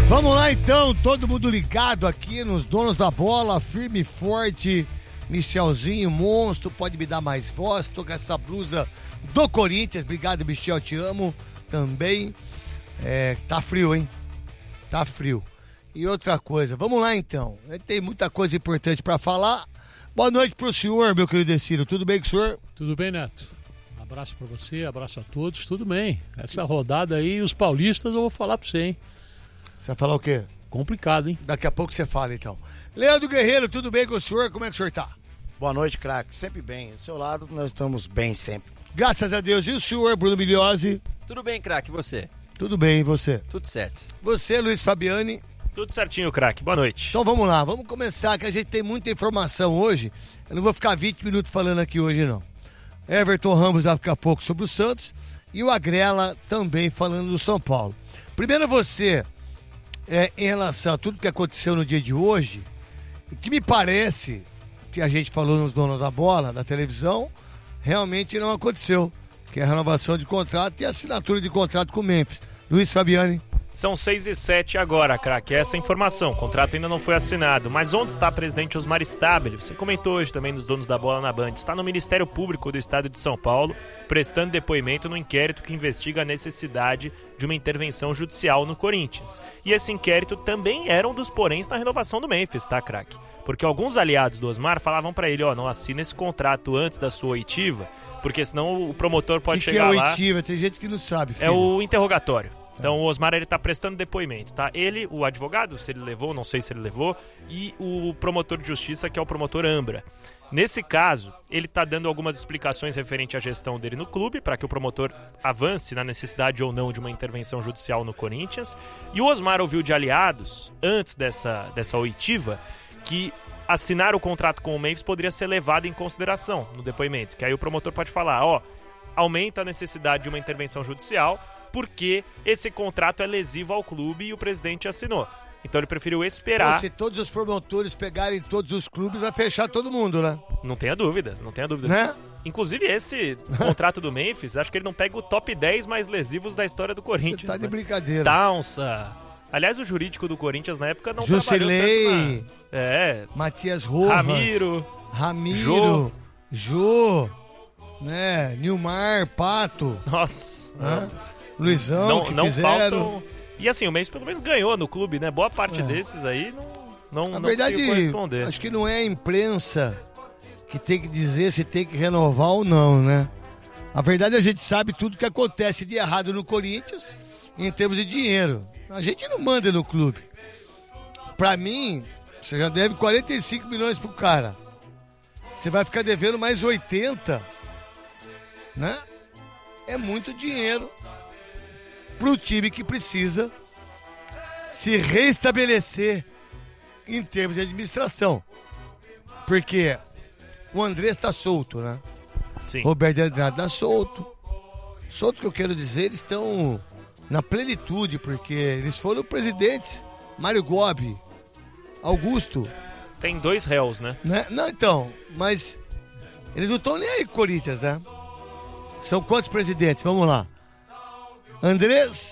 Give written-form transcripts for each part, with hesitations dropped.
Vamos lá então, todo mundo ligado aqui nos donos da bola, firme e forte. Michelzinho, monstro, pode me dar mais voz. Tô com essa blusa do Corinthians. Obrigado, Michel, te amo também. Tá frio, hein? Tá frio. E outra coisa, vamos lá então. Tem muita coisa importante pra falar. Boa noite pro senhor, meu querido Deciro. Tudo bem com o senhor? Tudo bem, Neto. Abraço pra você, abraço a todos. Tudo bem. Essa rodada aí, os paulistas, eu vou falar pra você, hein? Você vai falar o quê? Complicado, hein? Daqui a pouco você fala, então. Leandro Guerreiro, tudo bem com o senhor? Como é que o senhor tá? Boa noite, craque. Sempre bem. Do seu lado, nós estamos bem sempre. Graças a Deus. E o senhor, Bruno Migliozzi? Tudo bem, craque, e você? Tudo bem, e você? Tudo certo. Você, Luiz Fabiani? Tudo certinho, craque. Boa noite. Então vamos lá, vamos começar, que a gente tem muita informação hoje. Eu não vou ficar 20 minutos falando aqui hoje, não. Everton Ramos daqui a pouco sobre o Santos e o Agrela também falando do São Paulo. Primeiro você, em relação a tudo que aconteceu no dia de hoje, que me parece que a gente falou nos donos da bola, da televisão, realmente não aconteceu, que é a renovação de contrato e a assinatura de contrato com o Memphis. Luiz Fabiani. São 6h07 agora, craque. Essa é a informação. O contrato ainda não foi assinado. Mas onde está o presidente Osmar Stabile? Você comentou hoje também nos donos da bola na Band. Está no Ministério Público do Estado de São Paulo, prestando depoimento no inquérito que investiga a necessidade de uma intervenção judicial no Corinthians. E esse inquérito também era um dos poréns na renovação do Memphis, tá, craque? Porque alguns aliados do Osmar falavam pra ele, não assina esse contrato antes da sua oitiva, porque senão o promotor pode chegar lá... O que é oitiva? Tem gente que não sabe, filho. É o interrogatório. Então o Osmar, ele tá prestando depoimento, tá? Ele, o advogado, se ele levou, não sei se ele levou, e o promotor de justiça, que é o promotor Ambra. Nesse caso, ele tá dando algumas explicações referente à gestão dele no clube, para que o promotor avance na necessidade ou não de uma intervenção judicial no Corinthians. E o Osmar ouviu de aliados, antes dessa oitiva, que assinar o contrato com o Memphis poderia ser levado em consideração no depoimento. Que aí o promotor pode falar, aumenta a necessidade de uma intervenção judicial, porque esse contrato é lesivo ao clube e o presidente assinou. Então ele preferiu esperar. Então, se todos os promotores pegarem todos os clubes, vai fechar todo mundo, né? Não tenha dúvidas, não tenha dúvidas. Né? Inclusive esse contrato do Memphis, acho que ele não pega o top 10 mais lesivos da história do Corinthians. Você tá de né? brincadeira. Taunsa. Aliás, o jurídico do Corinthians na época não Jusilei, trabalhou tanto Matias Rojas, Ramiro, Jô, né? Nilmar, Pato. Nossa. Luizão, que não fizeram. Faltam... E assim, o Memphis pelo menos ganhou no clube, né? Boa parte desses aí não verdade, conseguiu corresponder. Acho que não é a imprensa que tem que dizer se tem que renovar ou não, né? A verdade, a gente sabe tudo que acontece de errado no Corinthians em termos de dinheiro. A gente não manda no clube. Pra mim, você já deve 45 milhões pro cara. Você vai ficar devendo mais 80, né? É muito dinheiro pro time que precisa se reestabelecer em termos de administração. Porque o Andrés tá solto, né? Sim. Roberto Andrade tá solto. Solto que eu quero dizer, eles estão na plenitude, porque eles foram presidentes. Mário Gobi, Augusto. Tem 2 réus, né? Não, então, mas eles não estão nem aí com o Corinthians, né? São quantos presidentes? Vamos lá. Andrés,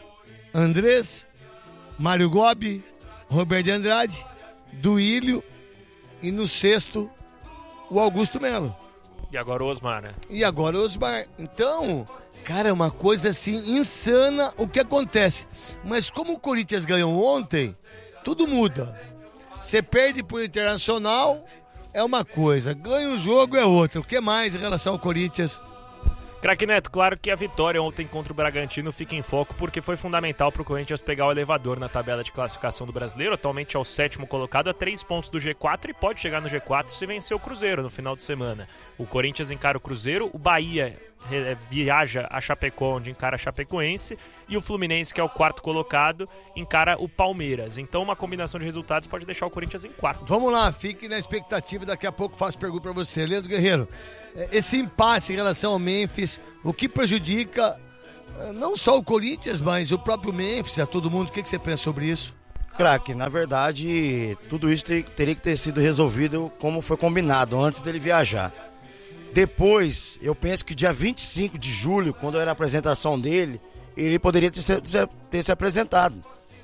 Mário Gobi, Roberto Andrade, Duílio e no sexto o Augusto Melo. E agora o Osmar, né? E agora o Osmar. Então, cara, é uma coisa assim insana o que acontece. Mas como o Corinthians ganhou ontem, tudo muda. Você perde pro Internacional, é uma coisa. Ganha um jogo, é outra. O que mais em relação ao Corinthians? Craque Neto, claro que a vitória ontem contra o Bragantino fica em foco porque foi fundamental para o Corinthians pegar o elevador na tabela de classificação do Brasileiro. Atualmente é o 7º colocado a 3 pontos do G4 e pode chegar no G4 se vencer o Cruzeiro no final de semana. O Corinthians encara o Cruzeiro, o Bahia viaja a Chapecó, onde encara a Chapecoense, e o Fluminense, que é o 4º colocado, encara o Palmeiras. Então uma combinação de resultados pode deixar o Corinthians em 4º. Vamos lá, fique na expectativa, daqui a pouco faço pergunta pra você. Leandro Guerreiro, esse impasse em relação ao Memphis, o que prejudica não só o Corinthians, mas o próprio Memphis, a todo mundo, o que você pensa sobre isso? Craque, na verdade, tudo isso teria que ter sido resolvido como foi combinado, antes dele viajar. Depois, eu penso que dia 25 de julho, quando era a apresentação dele, ele poderia ter se apresentado.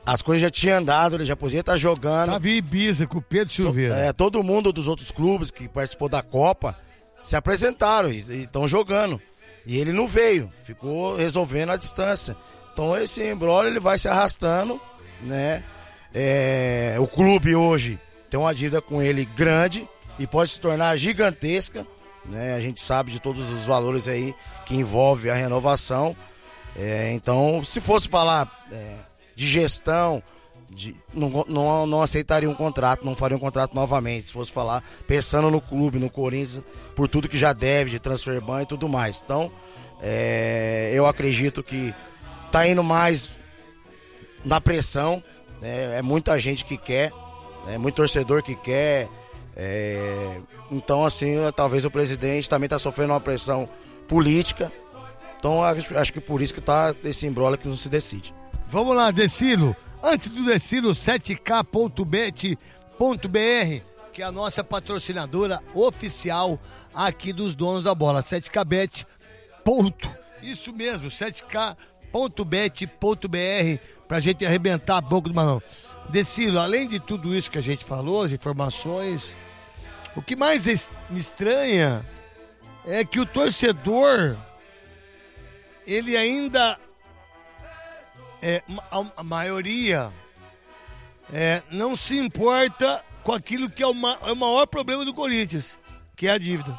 as coisas já tinham andado, ele já podia estar jogando. Tava em Ibiza com o Pedro Silveira. Todo mundo dos outros clubes que participou da Copa se apresentaram e estão jogando. E ele não veio, ficou resolvendo à distância. Então esse imbróglio ele vai se arrastando, né? O clube hoje tem uma dívida com ele grande e pode se tornar gigantesca, né? A gente sabe de todos os valores aí que envolve a renovação. Então, se fosse falar de gestão, não aceitaria um contrato, não faria um contrato novamente. Se fosse falar pensando no clube, no Corinthians, por tudo que já deve, de transfer ban e tudo mais. Então, eu acredito que tá indo mais na pressão, né? É muita gente que quer, muito torcedor que quer. Então, assim, talvez o presidente também está sofrendo uma pressão política. Então, acho que por isso que tá esse imbróglio que não se decide. Vamos lá, Decilo. Antes do Decilo, 7k.bet.br, que é a nossa patrocinadora oficial aqui dos donos da bola. 7kbet. Isso mesmo, 7k.bet.br, pra gente arrebentar a boca do balão. Decilo, além de tudo isso que a gente falou, as informações, o que mais me estranha é que o torcedor, ele ainda, a maioria, não se importa com aquilo que é o maior problema do Corinthians, que é a dívida.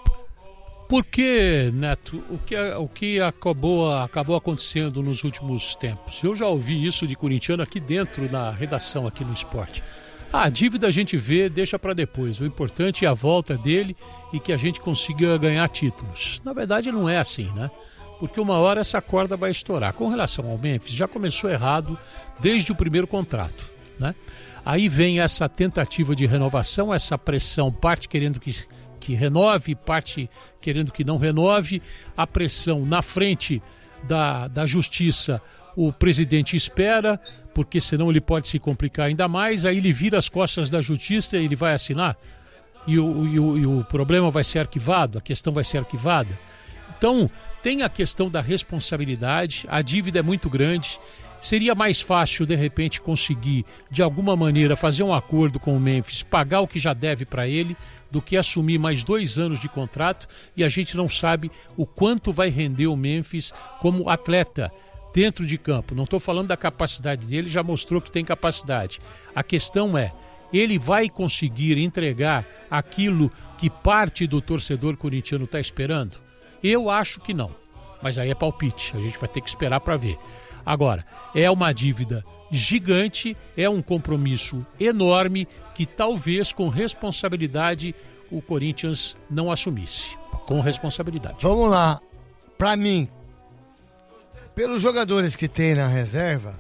Porque, Neto, o que acabou acontecendo nos últimos tempos? Eu já ouvi isso de corintiano aqui dentro na redação, aqui no Esporte. A dívida a gente vê, deixa para depois. O importante é a volta dele e que a gente consiga ganhar títulos. Na verdade não é assim, né? Porque uma hora essa corda vai estourar. Com relação ao Memphis, já começou errado desde o primeiro contrato, né? Aí vem essa tentativa de renovação, essa pressão, parte querendo que renove, parte querendo que não renove, a pressão na frente da justiça, o presidente espera, porque senão ele pode se complicar ainda mais, aí ele vira as costas da justiça e ele vai assinar, e o problema vai ser arquivado, a questão vai ser arquivada. Então, tem a questão da responsabilidade, a dívida é muito grande. Seria mais fácil, de repente, conseguir, de alguma maneira, fazer um acordo com o Memphis, pagar o que já deve para ele, do que assumir mais 2 anos de contrato, e a gente não sabe o quanto vai render o Memphis como atleta dentro de campo. Não estou falando da capacidade dele, já mostrou que tem capacidade. A questão é, ele vai conseguir entregar aquilo que parte do torcedor corintiano está esperando? Eu acho que não, mas aí é palpite, a gente vai ter que esperar para ver. Agora, é uma dívida gigante, é um compromisso enorme que talvez com responsabilidade o Corinthians não assumisse. Com responsabilidade. Vamos lá. Pra mim, pelos jogadores que tem na reserva,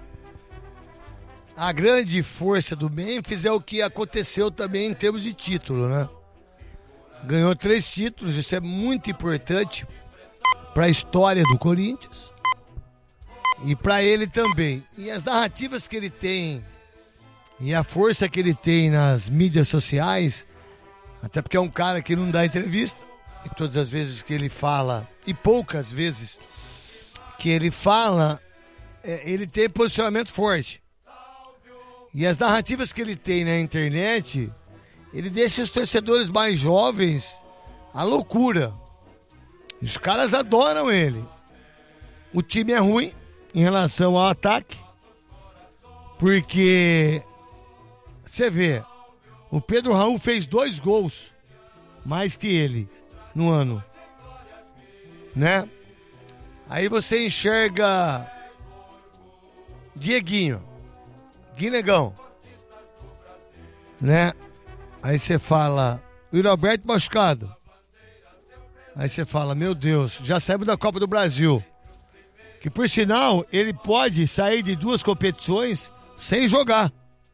a grande força do Memphis é o que aconteceu também em termos de título, né? Ganhou 3 títulos, isso é muito importante para a história do Corinthians. E para ele também. E as narrativas que ele tem e a força que ele tem nas mídias sociais, até porque é um cara que não dá entrevista, e todas as vezes que ele fala, e poucas vezes que ele fala, ele tem posicionamento forte. E as narrativas que ele tem na internet, ele deixa os torcedores mais jovens à loucura. E os caras adoram ele. O time é ruim em relação ao ataque, porque você vê, o Pedro Raul fez 2 gols mais que ele no ano, né? Aí você enxerga Dieguinho, Guinegão, né? Aí você fala o Yuri Alberto machucado. Aí você fala, meu Deus, já saímos da Copa do Brasil. Que por sinal, ele pode sair de 2 competições sem jogar.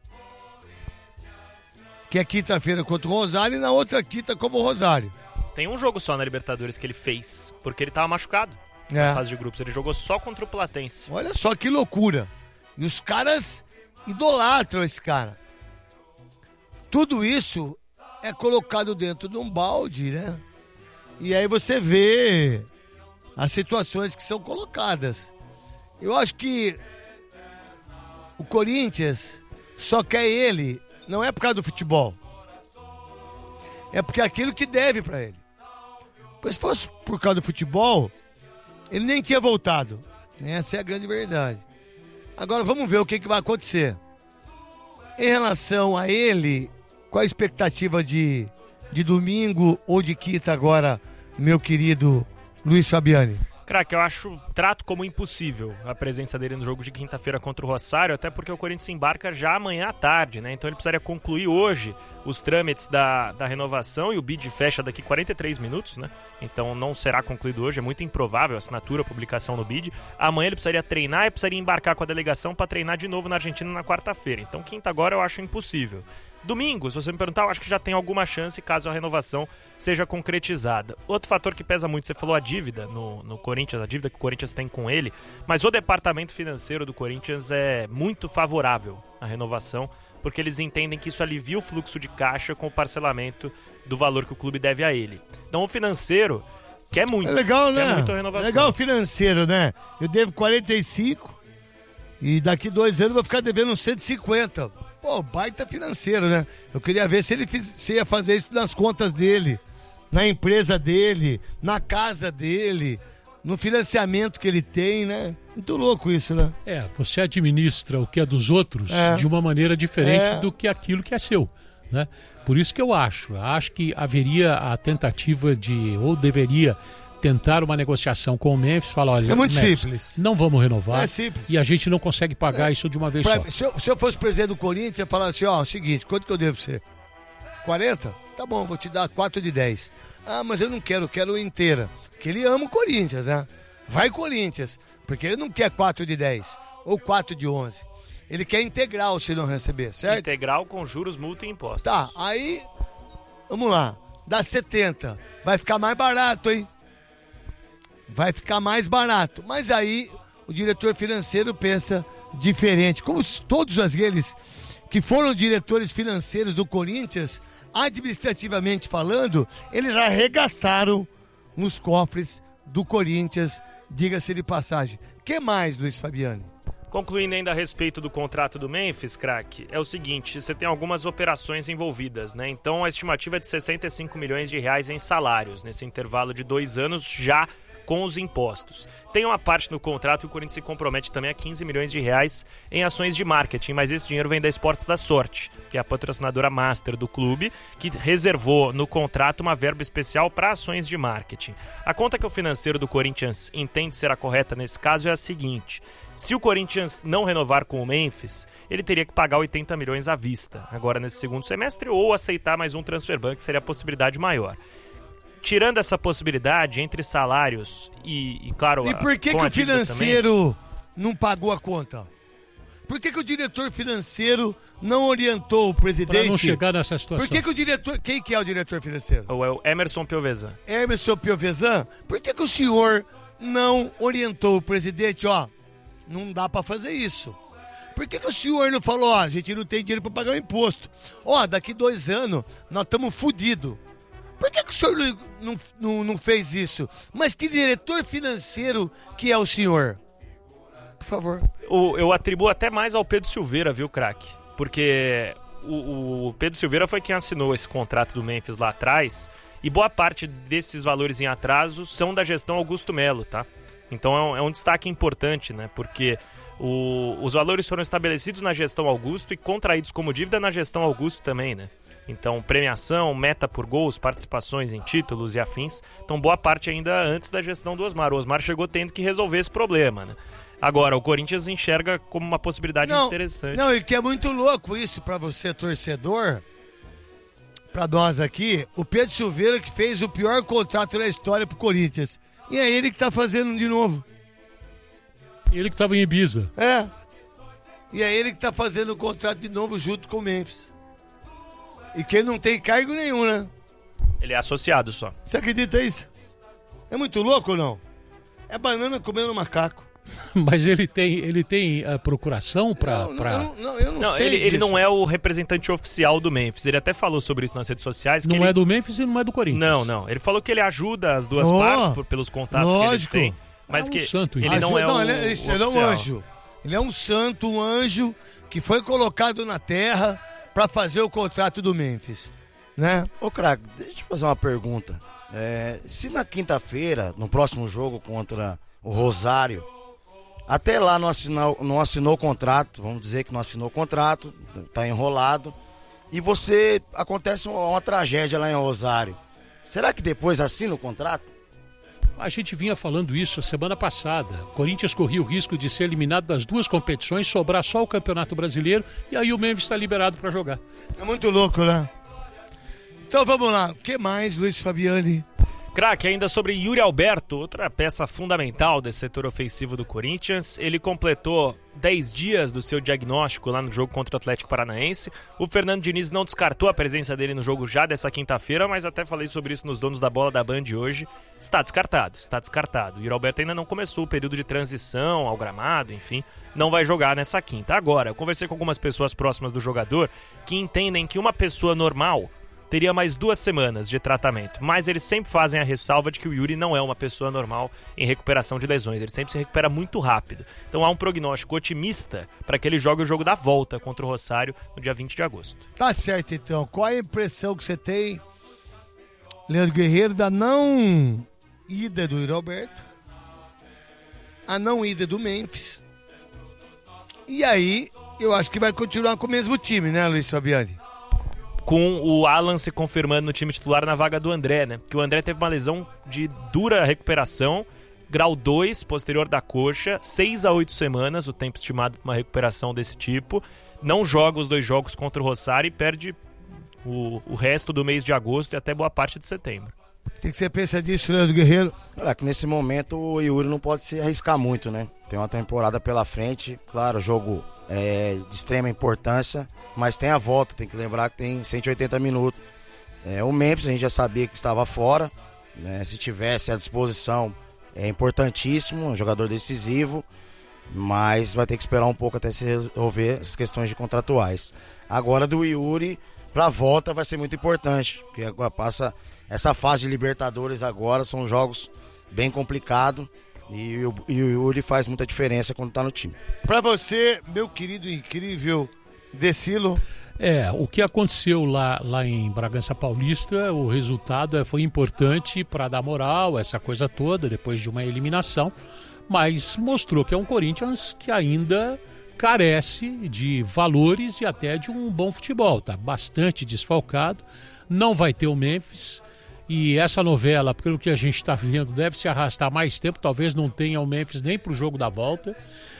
Que é quinta-feira contra o Rosário e na outra quinta como o Rosário. Tem um jogo só na Libertadores que ele fez, porque ele tava machucado na fase de grupos. Ele jogou só contra o Platense. Olha só que loucura. E os caras idolatram esse cara. Tudo isso é colocado dentro de um balde, né? E aí você vê as situações que são colocadas. Eu acho que Corinthians só quer ele, não é por causa do futebol. É porque é aquilo que deve pra ele. Pois se fosse por causa do futebol, ele nem tinha voltado. Essa é a grande verdade. Agora vamos ver o que vai acontecer. Em relação a ele, qual a expectativa de domingo ou de quinta agora, meu querido Luiz Fabiani? Craque, eu trato como impossível a presença dele no jogo de quinta-feira contra o Rosário, até porque o Corinthians embarca já amanhã à tarde, né? Então ele precisaria concluir hoje os trâmites da renovação e o bid fecha daqui 43 minutos, né? Então não será concluído hoje, é muito improvável a assinatura, a publicação no bid. Amanhã ele precisaria treinar e precisaria embarcar com a delegação para treinar de novo na Argentina na quarta-feira. Então quinta agora eu acho impossível. Domingo, se você me perguntar, eu acho que já tem alguma chance caso a renovação seja concretizada. Outro fator que pesa muito, você falou a dívida no Corinthians, a dívida que o Corinthians tem com ele, mas o departamento financeiro do Corinthians é muito favorável à renovação, porque eles entendem que isso alivia o fluxo de caixa com o parcelamento do valor que o clube deve a ele. Então o financeiro quer muito. É legal, né? Quer muito a renovação. É legal o financeiro, né? Eu devo 45 e daqui 2 anos eu vou ficar devendo uns 150. Pô, baita financeiro, né? Eu queria ver se ele se ia fazer isso nas contas dele, na empresa dele, na casa dele, no financiamento que ele tem, né? Muito louco isso, né? Você administra o que é dos outros de uma maneira diferente do que aquilo que é seu, né? Por isso que eu acho que haveria a tentativa ou deveria tentar uma negociação com o Memphis, falar, olha, é muito Memphis, simples. Não vamos renovar. É simples. E a gente não consegue pagar isso de uma vez só. Se eu fosse presidente do Corinthians, eu ia falar assim, ó, seguinte, quanto que eu devo ser? 40? Tá bom, vou te dar 4 de 10. Ah, mas eu não quero inteira. Porque ele ama o Corinthians, né? Vai Corinthians. Porque ele não quer 4 de 10 ou 4 de 11. Ele quer integral se não receber, certo? Integral com juros, multa e impostos. Tá, aí, vamos lá, dá 70. Vai ficar mais barato, hein? Vai ficar mais barato. Mas aí o diretor financeiro pensa diferente. Como todos aqueles que foram diretores financeiros do Corinthians, administrativamente falando, eles arregaçaram nos cofres do Corinthians, diga-se de passagem. O que mais, Luiz Fabiani? Concluindo ainda a respeito do contrato do Memphis, craque, é o seguinte, você tem algumas operações envolvidas, né? Então a estimativa é de 65 milhões de reais em salários, nesse intervalo de 2 anos já com os impostos. Tem uma parte no contrato que o Corinthians se compromete também a 15 milhões de reais em ações de marketing, mas esse dinheiro vem da Esportes da Sorte, que é a patrocinadora master do clube, que reservou no contrato uma verba especial para ações de marketing. A conta que o financeiro do Corinthians entende ser a correta nesse caso é a seguinte: se o Corinthians não renovar com o Memphis, ele teria que pagar 80 milhões à vista, agora nesse segundo semestre, ou aceitar mais um transfer ban, que seria a possibilidade maior. Tirando essa possibilidade entre salários e claro... E por que o financeiro não pagou a conta? Por que o diretor financeiro não orientou o presidente? Para não chegar nessa situação. Por que o diretor... Quem que é o diretor financeiro? É o Emerson Piovesan. Emerson Piovesan? Por que o senhor não orientou o presidente? Ó, não dá para fazer isso. Por que o senhor não falou, ó, a gente não tem dinheiro para pagar o imposto? Ó, daqui 2 anos nós estamos fodidos. Por que o senhor não fez isso? Mas que diretor financeiro que é o senhor? Por favor. Eu atribuo até mais ao Pedro Silveira, viu, craque? Porque o Pedro Silveira foi quem assinou esse contrato do Memphis lá atrás, e boa parte desses valores em atraso são da gestão Augusto Melo, tá? Então é um destaque importante, né? Porque os valores foram estabelecidos na gestão Augusto e contraídos como dívida na gestão Augusto também, né? Então, premiação, meta por gols, participações em títulos e afins. Então, boa parte ainda antes da gestão do Osmar. O Osmar chegou tendo que resolver esse problema, né? Agora, o Corinthians enxerga como uma possibilidade interessante. Não, e que é muito louco isso pra você, torcedor, pra nós aqui. O Pedro Silveira que fez o pior contrato da história pro Corinthians. E é ele que tá fazendo de novo. Ele que tava em Ibiza. É. E é ele que tá fazendo o contrato de novo junto com o Memphis. E que ele não tem cargo nenhum, né? Ele é associado só. Você acredita isso? É muito louco ou não? É banana comendo macaco. Mas ele tem a procuração para... Eu não sei ele não é o representante oficial do Memphis. Ele até falou sobre isso nas redes sociais. Não é do Memphis e não é do Corinthians. Não. Ele falou que ele ajuda as duas partes pelos contatos que eles têm. Mas que santo, ele não é o oficial. Ele é um anjo. Ele é um santo, um anjo que foi colocado na terra para fazer o contrato do Memphis, né? Ô, craque, deixa eu te fazer uma pergunta. Se na quinta-feira, no próximo jogo contra o Rosário, até lá não assinou o contrato, vamos dizer que não assinou o contrato, tá enrolado, e acontece uma tragédia lá em Rosário, será que depois assina o contrato? A gente vinha falando isso a semana passada. O Corinthians corria o risco de ser eliminado das duas competições, sobrar só o Campeonato Brasileiro, e aí o Memphis está liberado para jogar. É muito louco, né? Então vamos lá, o que mais, Luiz Fabiani? Craque, ainda sobre Yuri Alberto, outra peça fundamental desse setor ofensivo do Corinthians. Ele completou 10 dias do seu diagnóstico lá no jogo contra o Atlético Paranaense. O Fernando Diniz não descartou a presença dele no jogo já dessa quinta-feira, mas até falei sobre isso nos Donos da Bola da Band hoje. Está descartado. O Yuri Alberto ainda não começou o período de transição ao gramado, enfim, não vai jogar nessa quinta. Agora, eu conversei com algumas pessoas próximas do jogador que entendem que uma pessoa normal teria mais 2 semanas de tratamento, mas eles sempre fazem a ressalva de que o Yuri não é uma pessoa normal em recuperação de lesões, ele sempre se recupera muito rápido. Então há um prognóstico otimista para que ele jogue o jogo da volta contra o Rosário no dia 20 de agosto. Tá certo, então. Qual a impressão que você tem, Leandro Guerreiro, da não ida do Yuri Alberto, a não ida do Memphis? E aí, eu acho que vai continuar com o mesmo time, né, Luiz Fabiani? Com o Alan se confirmando no time titular na vaga do André, né? Que o André teve uma lesão de dura recuperação, grau 2, posterior da coxa, 6 a 8 semanas, o tempo estimado para uma recuperação desse tipo. Não joga os 2 jogos contra o Rosário e perde o resto do mês de agosto e até boa parte de setembro. O que você pensa disso, Leandro Guerreiro? Olha, que nesse momento o Yuri não pode se arriscar muito, né? Tem uma temporada pela frente, claro, jogo de extrema importância, mas tem a volta, tem que lembrar que tem 180 minutos. O Memphis a gente já sabia que estava fora, né? Se tivesse à disposição é importantíssimo, um jogador decisivo, mas vai ter que esperar um pouco até se resolver as questões de contratuais. Agora do Yuri, para a volta vai ser muito importante, porque agora passa essa fase de Libertadores agora, são jogos bem complicados. E o Yuri faz muita diferença quando tá no time. Pra você, meu querido incrível Decilo. O que aconteceu lá em Bragança Paulista, o resultado foi importante para dar moral, essa coisa toda, depois de uma eliminação, mas mostrou que é um Corinthians que ainda carece de valores e até de um bom futebol, tá bastante desfalcado, não vai ter o Memphis. E essa novela, pelo que a gente está vendo, deve se arrastar mais tempo. Talvez não tenha o Memphis nem para o jogo da volta.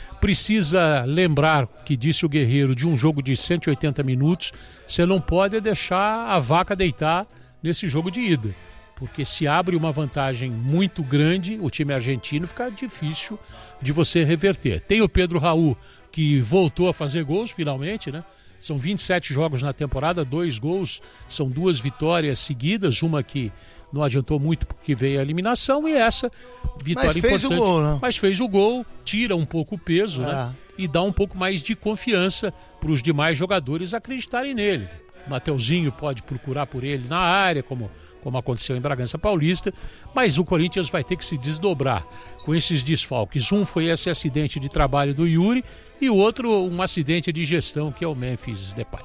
Precisa lembrar, que disse o Guerreiro, de um jogo de 180 minutos. Você não pode deixar a vaca deitar nesse jogo de ida. Porque se abre uma vantagem muito grande, o time argentino fica difícil de você reverter. Tem o Pedro Raul, que voltou a fazer gols finalmente, né? São 27 jogos na temporada, 2 gols, são 2 vitórias seguidas, uma que não adiantou muito porque veio a eliminação, e essa vitória mas fez importante. O gol, né? Mas fez o gol, tira um pouco o peso, né? E dá um pouco mais de confiança para os demais jogadores acreditarem nele. O Mateuzinho pode procurar por ele na área, como aconteceu em Bragança Paulista, mas o Corinthians vai ter que se desdobrar com esses desfalques. Um foi esse acidente de trabalho do Yuri e o outro um acidente de gestão, que é o Memphis Depay.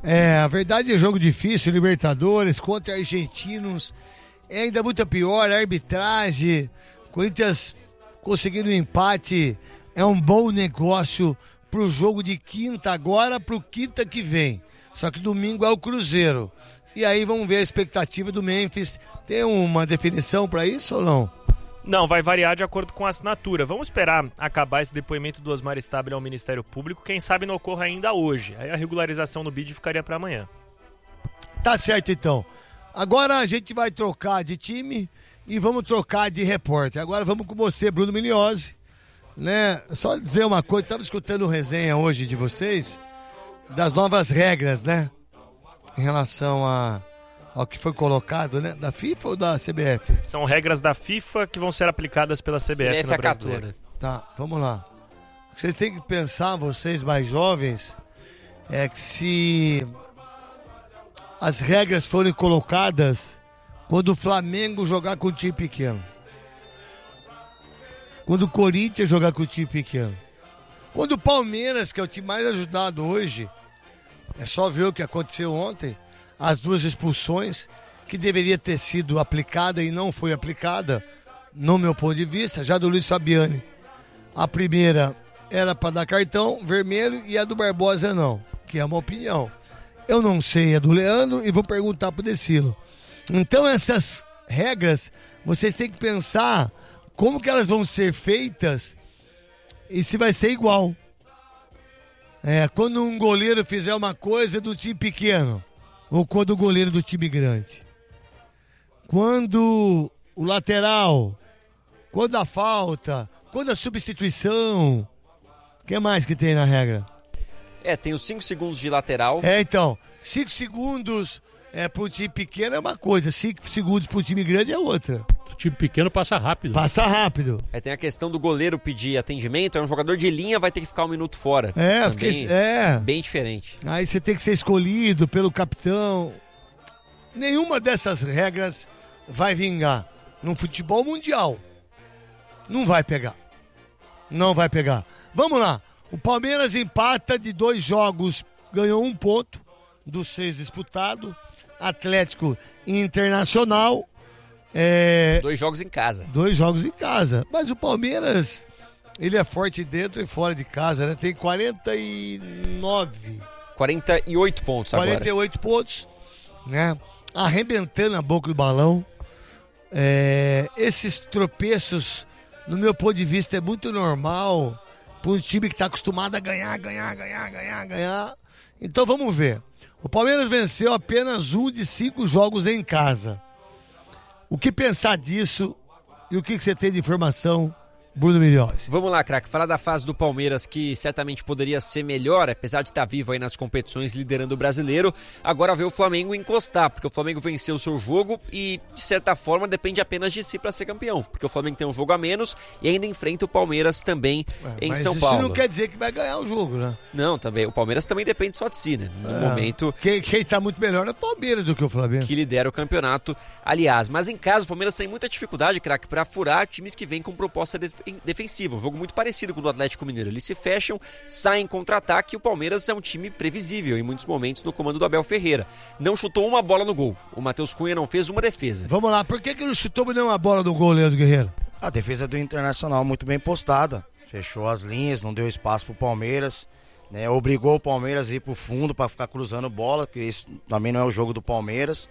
A verdade é jogo difícil, Libertadores, contra argentinos, é ainda muito pior, a arbitragem, Corinthians conseguindo um empate, é um bom negócio pro jogo de quinta agora, pro quinta que vem, só que domingo é o Cruzeiro. E aí vamos ver a expectativa do Memphis. Tem uma definição para isso ou não? Não, vai variar de acordo com a assinatura. Vamos esperar acabar esse depoimento do Osmar Stabile ao Ministério Público. Quem sabe não ocorra ainda hoje. Aí a regularização no BID ficaria para amanhã. Tá certo, então. Agora a gente vai trocar de time e vamos trocar de repórter. Agora vamos com você, Bruno Migliozzi. Né? Só dizer uma coisa, estava escutando resenha hoje de vocês das novas regras, né? Em relação ao que foi colocado, né? Da FIFA ou da CBF? São regras da FIFA que vão ser aplicadas pela CBF no Brasileiro. Tá, vamos lá. Vocês têm que pensar, vocês mais jovens, que se as regras forem colocadas quando o Flamengo jogar com o time pequeno, quando o Corinthians jogar com o time pequeno, Quando o Palmeiras, que é o time mais ajudado hoje, é só ver o que aconteceu ontem, as 2 expulsões, que deveria ter sido aplicada e não foi aplicada, no meu ponto de vista, já do Luiz Fabiani. A primeira era para dar cartão vermelho e a do Barbosa não, que é uma opinião. Eu não sei a do Leandro e vou perguntar pro Decilo. Então essas regras, vocês têm que pensar como que elas vão ser feitas e se vai ser igual. Quando um goleiro fizer uma coisa do time pequeno ou quando o goleiro do time grande. Quando o lateral, quando a falta, quando a substituição. O que mais que tem na regra? Tem os 5 segundos de lateral. Então, 5 segundos pro time pequeno é uma coisa, 5 segundos pro time grande é outra. O time pequeno passa rápido. Passa rápido. Tem a questão do goleiro pedir atendimento, um jogador de linha vai ter que ficar 1 minuto fora. Também bem diferente. Aí você tem que ser escolhido pelo capitão. Nenhuma dessas regras vai vingar no futebol mundial. Não vai pegar. Não vai pegar. Vamos lá. O Palmeiras empata de 2 jogos, ganhou 1 ponto dos 6 disputados. Atlético e Internacional. 2 jogos em casa. 2 jogos em casa. Mas o Palmeiras, ele é forte dentro e fora de casa, né? Tem 48 pontos agora. 48 pontos, né? Arrebentando a boca do balão. Esses tropeços, no meu ponto de vista, é muito normal para um time que está acostumado a ganhar. Então vamos ver. O Palmeiras venceu apenas 1 de 5 jogos em casa. O que pensar disso e o que você tem de informação, Bruno Milhões? Vamos lá, craque, falar da fase do Palmeiras, que certamente poderia ser melhor, apesar de estar vivo aí nas competições liderando o brasileiro. Agora vê o Flamengo encostar, porque o Flamengo venceu o seu jogo e, de certa forma, depende apenas de si para ser campeão, porque o Flamengo tem um jogo a menos e ainda enfrenta o Palmeiras também em São Paulo. Mas isso não quer dizer que vai ganhar o jogo, né? Não, também. O Palmeiras também depende só de si, né? No momento... Quem tá muito melhor é o Palmeiras do que o Flamengo. Que lidera o campeonato, aliás. Mas em casa, o Palmeiras tem muita dificuldade, craque, para furar times que vêm com proposta defensiva. Um jogo muito parecido com o do Atlético Mineiro. Eles se fecham, saem em contra-ataque e o Palmeiras é um time previsível em muitos momentos no comando do Abel Ferreira. Não chutou uma bola no gol. O Matheus Cunha não fez uma defesa. Vamos lá, por que não chutou nenhuma bola no gol, Leandro Guerreiro? A defesa do Internacional muito bem postada. Fechou as linhas, não deu espaço pro Palmeiras, né? Obrigou o Palmeiras a ir pro fundo para ficar cruzando bola, que esse também não é o jogo do Palmeiras.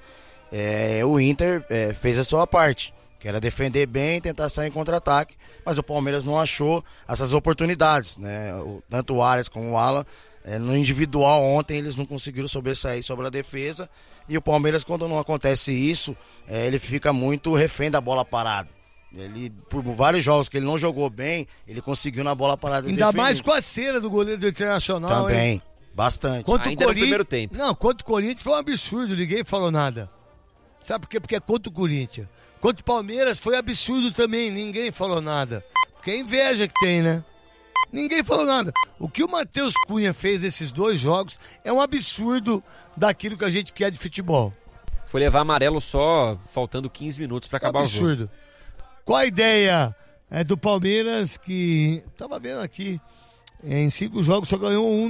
O Inter fez a sua parte, que era defender bem, tentar sair em contra-ataque, mas o Palmeiras não achou essas oportunidades, né? Tanto o Arias como o Alan, no individual ontem eles não conseguiram sobressair sobre a defesa, e o Palmeiras, quando não acontece isso, ele fica muito refém da bola parada. Ele, por vários jogos que ele não jogou bem, ele conseguiu na bola parada. Ainda mais com a cera do goleiro do Internacional. Também, hein? Bastante. Ainda no primeiro tempo. Não, contra o Corinthians foi um absurdo, ninguém falou nada. Sabe por quê? Porque é contra o Corinthians. Contra o Palmeiras foi absurdo também, ninguém falou nada. Porque é inveja que tem, né? Ninguém falou nada. O que o Matheus Cunha fez nesses 2 jogos é um absurdo daquilo que a gente quer de futebol. Foi levar amarelo só faltando 15 minutos para acabar o jogo. Absurdo. Qual a ideia do Palmeiras que, tava vendo aqui, em 5 jogos só ganhou 1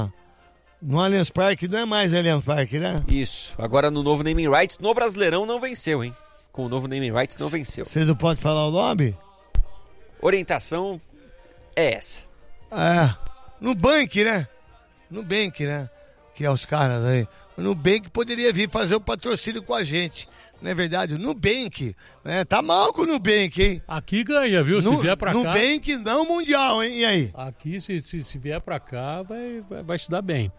no Allianz Parque, não é mais Allianz Parque, né? Isso, agora no novo naming rights, no Brasileirão não venceu, hein? Com o novo naming rights não venceu. Vocês não podem falar o nome? Orientação é essa. Nubank, né? Nubank, né? Que é os caras aí. O Nubank poderia vir fazer um patrocínio com a gente. Não é verdade? O Nubank. Tá mal com o Nubank, hein? Aqui ganha, viu? Se vier pra cá... Nubank não mundial, hein? E aí? Aqui, se vier pra cá, vai se dar bem.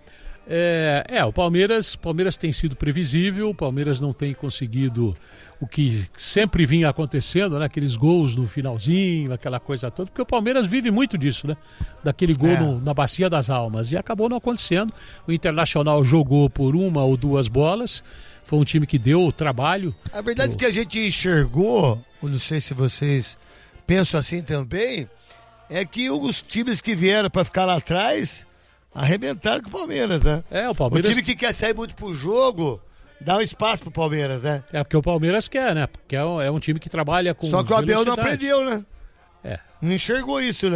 O Palmeiras tem sido previsível, o Palmeiras não tem conseguido o que sempre vinha acontecendo, né? Aqueles gols no finalzinho, aquela coisa toda, porque o Palmeiras vive muito disso, né? Daquele gol na Bacia das Almas, e acabou não acontecendo. O Internacional jogou por 1 ou 2 bolas, foi um time que deu trabalho. A verdade é que a gente enxergou, eu não sei se vocês pensam assim também, é que os times que vieram para ficar lá atrás arrebentaram com o Palmeiras, né? O Palmeiras... O time que quer sair muito pro jogo dá um espaço pro Palmeiras, né? Porque o Palmeiras quer, né? Porque é um time que trabalha com só que o Abel velocidade. não aprendeu, né? Não enxergou isso, né?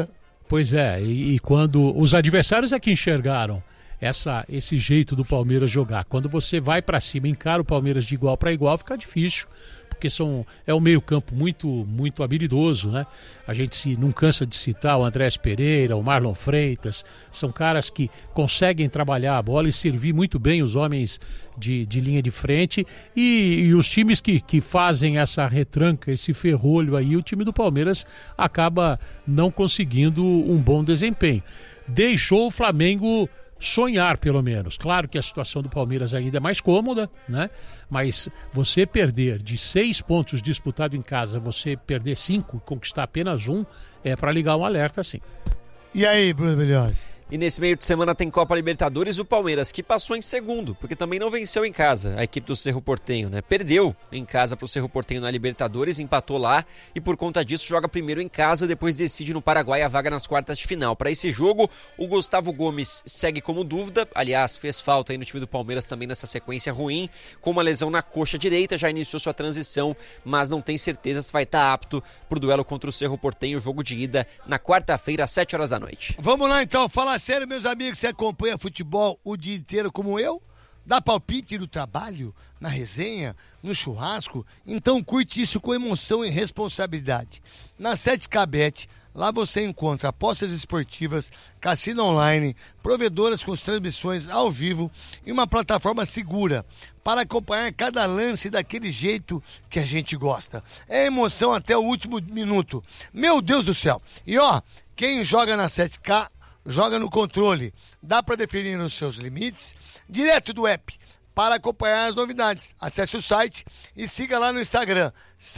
Pois é, e quando os adversários é que enxergaram esse jeito do Palmeiras jogar. Quando você vai para cima, encara o Palmeiras de igual para igual, fica difícil, porque é um meio-campo muito habilidoso, né? A gente não cansa de citar o Andrés Pereira, o Marlon Freitas, são caras que conseguem trabalhar a bola e servir muito bem os homens de linha de frente, e os times que fazem essa retranca, esse ferrolho aí, o time do Palmeiras acaba não conseguindo um bom desempenho. Deixou o Flamengo sonhar, pelo menos. Claro que a situação do Palmeiras ainda é mais cômoda, né? Mas você perder de 6 pontos disputados em casa, você perder 5, conquistar apenas 1, é para ligar um alerta, sim. E aí, Bruno Melhores? E nesse meio de semana tem Copa Libertadores, o Palmeiras, que passou em segundo, porque também não venceu em casa a equipe do Cerro Porteño, né? Perdeu em casa pro Cerro Porteño na Libertadores, empatou lá e por conta disso joga primeiro em casa, depois decide no Paraguai a vaga nas quartas de final. Para esse jogo, o Gustavo Gomes segue como dúvida, aliás, fez falta aí no time do Palmeiras também nessa sequência ruim, com uma lesão na coxa direita, já iniciou sua transição, mas não tem certeza se vai estar apto pro duelo contra o Cerro Porteño, jogo de ida na quarta-feira às 7 horas da noite. Vamos lá então, fala sério, meus amigos, você acompanha futebol o dia inteiro como eu? Dá palpite no trabalho, na resenha, no churrasco? Então curte isso com emoção e responsabilidade. Na 7K-Bet, lá você encontra apostas esportivas, cassino online, provedoras com transmissões ao vivo e uma plataforma segura para acompanhar cada lance daquele jeito que a gente gosta. É emoção até o último minuto. Meu Deus do céu! E ó, quem joga na 7K, joga no controle. Dá para definir os seus limites direto do app para acompanhar as novidades. Acesse o site e siga lá no Instagram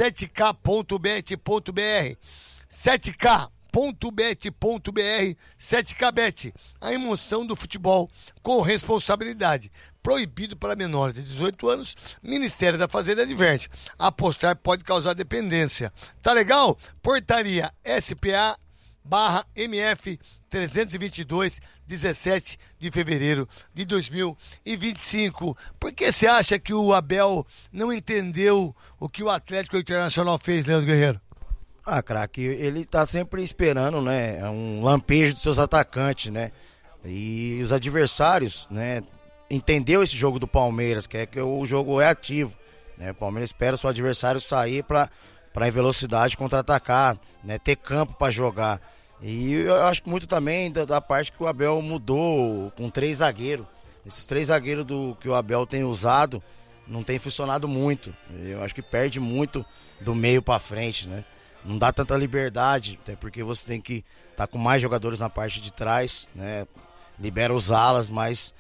7k.bet.br 7k.bet.br 7kbet, a emoção do futebol com responsabilidade. Proibido para menores de 18 anos, Ministério da Fazenda adverte. Apostar pode causar dependência. Tá legal? Portaria SPA/MF 322, 17 de fevereiro de 2025. Por que você acha que o Abel não entendeu o que o Atlético Internacional fez, Leandro Guerreiro? Craque, ele tá sempre esperando, né, um lampejo dos seus atacantes, né, e os adversários, né, entendeu esse jogo do Palmeiras, que o jogo é ativo, né, o Palmeiras espera o seu adversário sair para em velocidade contra-atacar, né, ter campo para jogar. E eu acho muito também da parte que o Abel mudou com 3 zagueiros. Esses 3 zagueiros que o Abel tem usado não tem funcionado muito. Eu acho que perde muito do meio para frente, né? Não dá tanta liberdade, até porque você tem que estar com mais jogadores na parte de trás, né? Libera os alas, mas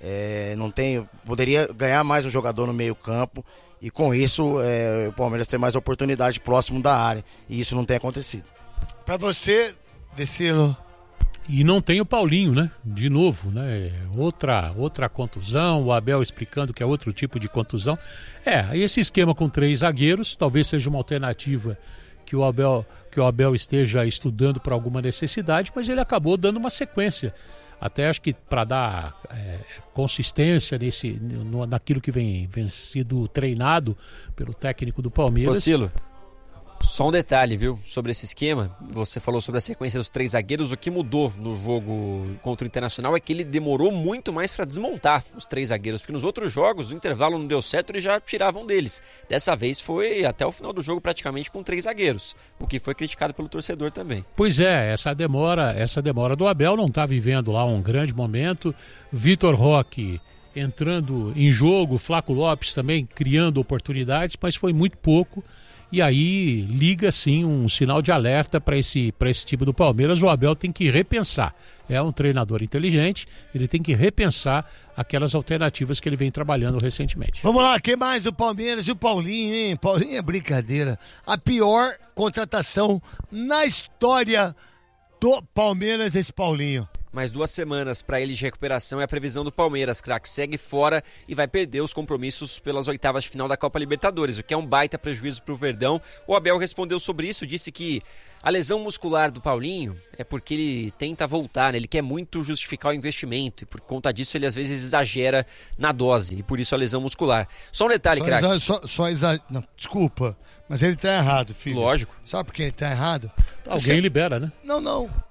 poderia ganhar mais um jogador no meio campo e com isso o Palmeiras tem mais oportunidade próximo da área e isso não tem acontecido. Para você, Decilo. E não tem o Paulinho, né? De novo, né? Outra contusão, o Abel explicando que é outro tipo de contusão. Esse esquema com 3 zagueiros talvez seja uma alternativa que o Abel esteja estudando para alguma necessidade, mas ele acabou dando uma sequência. Até acho que para dar consistência naquilo que vem sido treinado pelo técnico do Palmeiras. Cocilo. Só um detalhe, viu, sobre esse esquema. Você falou sobre a sequência dos 3 zagueiros. O que mudou no jogo contra o Internacional é que ele demorou muito mais para desmontar os 3 zagueiros, porque nos outros jogos o intervalo não deu certo, eles já tiravam deles. Dessa vez foi até o final do jogo praticamente com 3 zagueiros, o que foi criticado pelo torcedor também. Pois é, essa demora do Abel, não está vivendo lá um grande momento. Vitor Roque entrando em jogo, Flaco Lopes também criando oportunidades, mas foi muito pouco. E aí liga sim um sinal de alerta para esse time do Palmeiras. O Abel tem que repensar. É um treinador inteligente, ele tem que repensar aquelas alternativas que ele vem trabalhando recentemente. Vamos lá, quem mais do Palmeiras? E o Paulinho, hein? Paulinho é brincadeira. A pior contratação na história do Palmeiras, esse Paulinho. Mais 2 semanas para ele de recuperação é a previsão do Palmeiras. Craque segue fora e vai perder os compromissos pelas oitavas de final da Copa Libertadores, o que é um baita prejuízo para o Verdão. O Abel respondeu sobre isso, disse que a lesão muscular do Paulinho é porque ele tenta voltar, né? Ele quer muito justificar o investimento e por conta disso ele às vezes exagera na dose e por isso a lesão muscular. Só um detalhe, craque. Não, desculpa, mas ele tá errado, filho. Lógico. Sabe por que ele tá errado? Alguém libera, né? Não.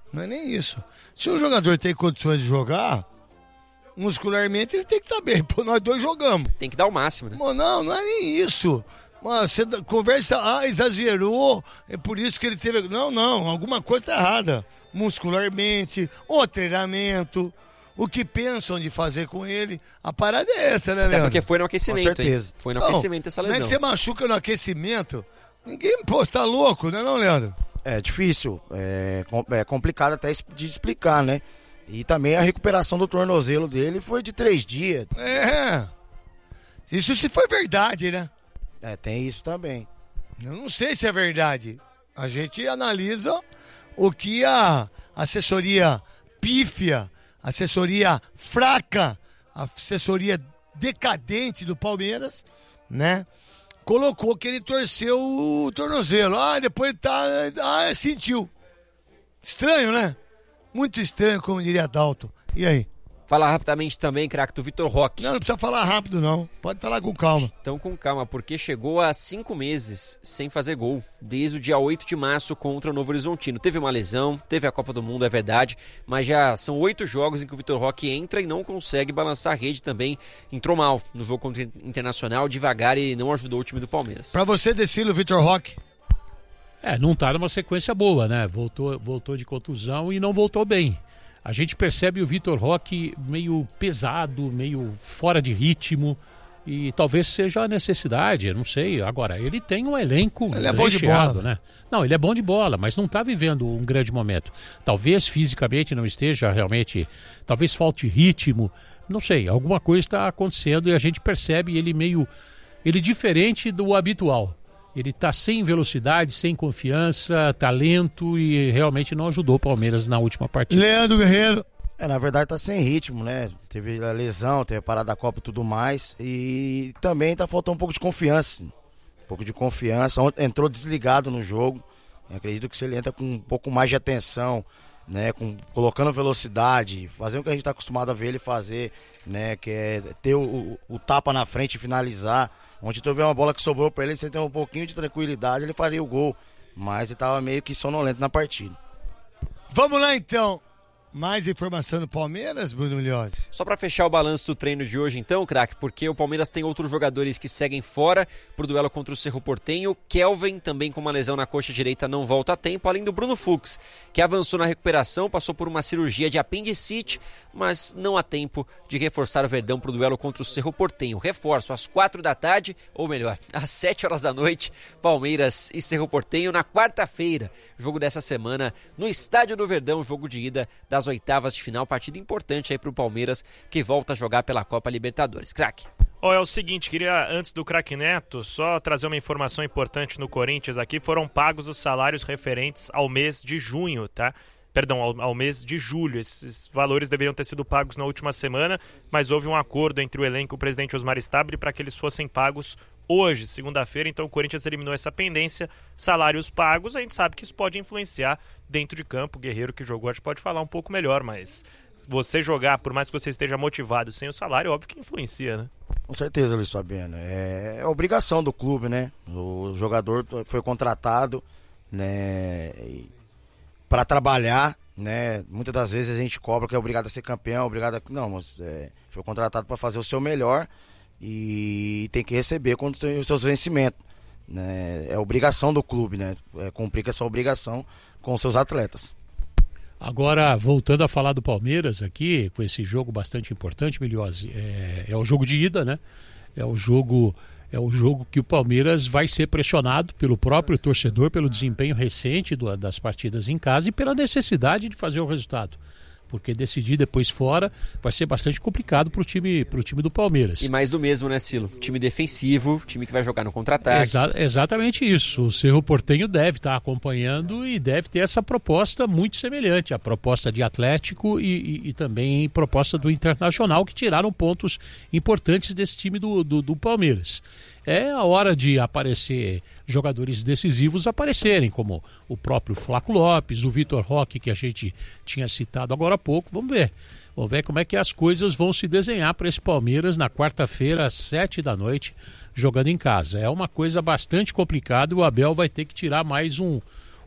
Não é nem isso. Se um jogador tem condições de jogar, muscularmente ele tem que estar bem. Pô, nós dois jogamos. Tem que dar o máximo, né? Não é nem isso. Mano, você conversa, exagerou, é por isso que ele teve... Não, alguma coisa tá errada. Muscularmente, o treinamento, o que pensam de fazer com ele. A parada é essa, né, Leandro? É porque foi no aquecimento, Com certeza. hein? Foi no aquecimento essa lesão. Não é que você machuca no aquecimento, ninguém, pô, você tá louco, não, Leandro? É difícil, é complicado até de explicar, né? E também a recuperação do tornozelo dele foi de 3 dias. Isso se foi verdade, né? Tem isso também. Eu não sei se é verdade. A gente analisa o que a assessoria pífia, assessoria fraca, a assessoria decadente do Palmeiras, né? Colocou que ele torceu o tornozelo. Depois sentiu. Estranho, né? Muito estranho, como diria Dalton. E aí? Falar rapidamente também, craque, do Vitor Roque. Não precisa falar rápido, não. Pode falar com calma. Então, com calma, porque chegou a 5 meses sem fazer gol, desde o dia 8 de março contra o Novo Horizontino. Teve uma lesão, teve a Copa do Mundo, é verdade, mas já são 8 jogos em que o Vitor Roque entra e não consegue balançar a rede também. Entrou mal no jogo contra o Internacional, devagar, e não ajudou o time do Palmeiras. Pra você, Decilo, Vitor Roque? Não tá numa sequência boa, né? Voltou de contusão e não voltou bem. A gente percebe o Vitor Roque meio pesado, meio fora de ritmo, e talvez seja a necessidade, eu não sei. Agora, ele tem um elenco ele é bom de bola, né? Não, ele é bom de bola, mas não está vivendo um grande momento. Talvez fisicamente não esteja realmente, talvez falte ritmo, não sei, alguma coisa está acontecendo e a gente percebe ele diferente do habitual. Ele está sem velocidade, sem confiança, talento e realmente não ajudou o Palmeiras na última partida. Leandro Guerreiro. Na verdade tá sem ritmo, né? Teve a lesão, teve a parada da Copa e tudo mais. E também tá faltando um pouco de confiança. Entrou desligado no jogo. Eu acredito que se ele entra com um pouco mais de atenção, né? Colocando velocidade, fazendo o que a gente tá acostumado a ver ele fazer, né? Que é ter o tapa na frente e finalizar. Onde tu vê uma bola que sobrou pra ele, você tem um pouquinho de tranquilidade, ele faria o gol. Mas ele tava meio que sonolento na partida. Vamos lá então. Mais informação do Palmeiras, Bruno Milhozzi? Só para fechar o balanço do treino de hoje então, craque, porque o Palmeiras tem outros jogadores que seguem fora pro duelo contra o Cerro Porteño. Kelvin, também com uma lesão na coxa direita, não volta a tempo, além do Bruno Fux, que avançou na recuperação, passou por uma cirurgia de apendicite, mas não há tempo de reforçar o Verdão pro duelo contra o Cerro Porteño. Reforço às 4 da tarde, ou melhor, às 7 horas da noite, Palmeiras e Cerro Porteño na quarta-feira. Jogo dessa semana no Estádio do Verdão, jogo de ida das oitavas de final, partida importante aí pro Palmeiras, que volta a jogar pela Copa Libertadores. Craque. É o seguinte, queria, antes do craque Neto, só trazer uma informação importante no Corinthians aqui. Foram pagos os salários referentes ao mês de junho, tá? Perdão, ao mês de julho. Esses valores deveriam ter sido pagos na última semana, mas houve um acordo entre o elenco e o presidente Osmar Stabile para que eles fossem pagos hoje, segunda-feira. Então o Corinthians eliminou essa pendência, salários pagos. A gente sabe que isso pode influenciar dentro de campo. O Guerreiro que jogou, a gente pode falar um pouco melhor, mas você jogar, por mais que você esteja motivado sem o salário, óbvio que influencia, né? Com certeza, Luiz Fabiano. É obrigação do clube, né? O jogador foi contratado, né, para trabalhar, né? Muitas das vezes a gente cobra que é obrigado a ser campeão, não, mas foi contratado para fazer o seu melhor e tem que receber quando tem os seus vencimentos, né? É obrigação do clube, né? Cumprir essa obrigação com os seus atletas. Agora, voltando a falar do Palmeiras aqui, com esse jogo bastante importante, Milhozzi, é o jogo de ida, né? É o jogo que o Palmeiras vai ser pressionado pelo próprio torcedor, pelo desempenho recente das partidas em casa e pela necessidade de fazer o resultado. Porque decidir depois fora vai ser bastante complicado pro time do Palmeiras. E mais do mesmo, né, Silo? Time defensivo, time que vai jogar no contra-ataque. Exatamente isso. O Cerro Porteño deve estar acompanhando e deve ter essa proposta muito semelhante. A proposta de Atlético e também proposta do Internacional, que tiraram pontos importantes desse time do Palmeiras. É a hora de aparecer jogadores decisivos aparecerem, como o próprio Flaco Lopes, o Vitor Roque, que a gente tinha citado agora há pouco. Vamos ver como é que as coisas vão se desenhar para esse Palmeiras na quarta-feira, às 7 da noite, jogando em casa. É uma coisa bastante complicada e o Abel vai ter que tirar mais um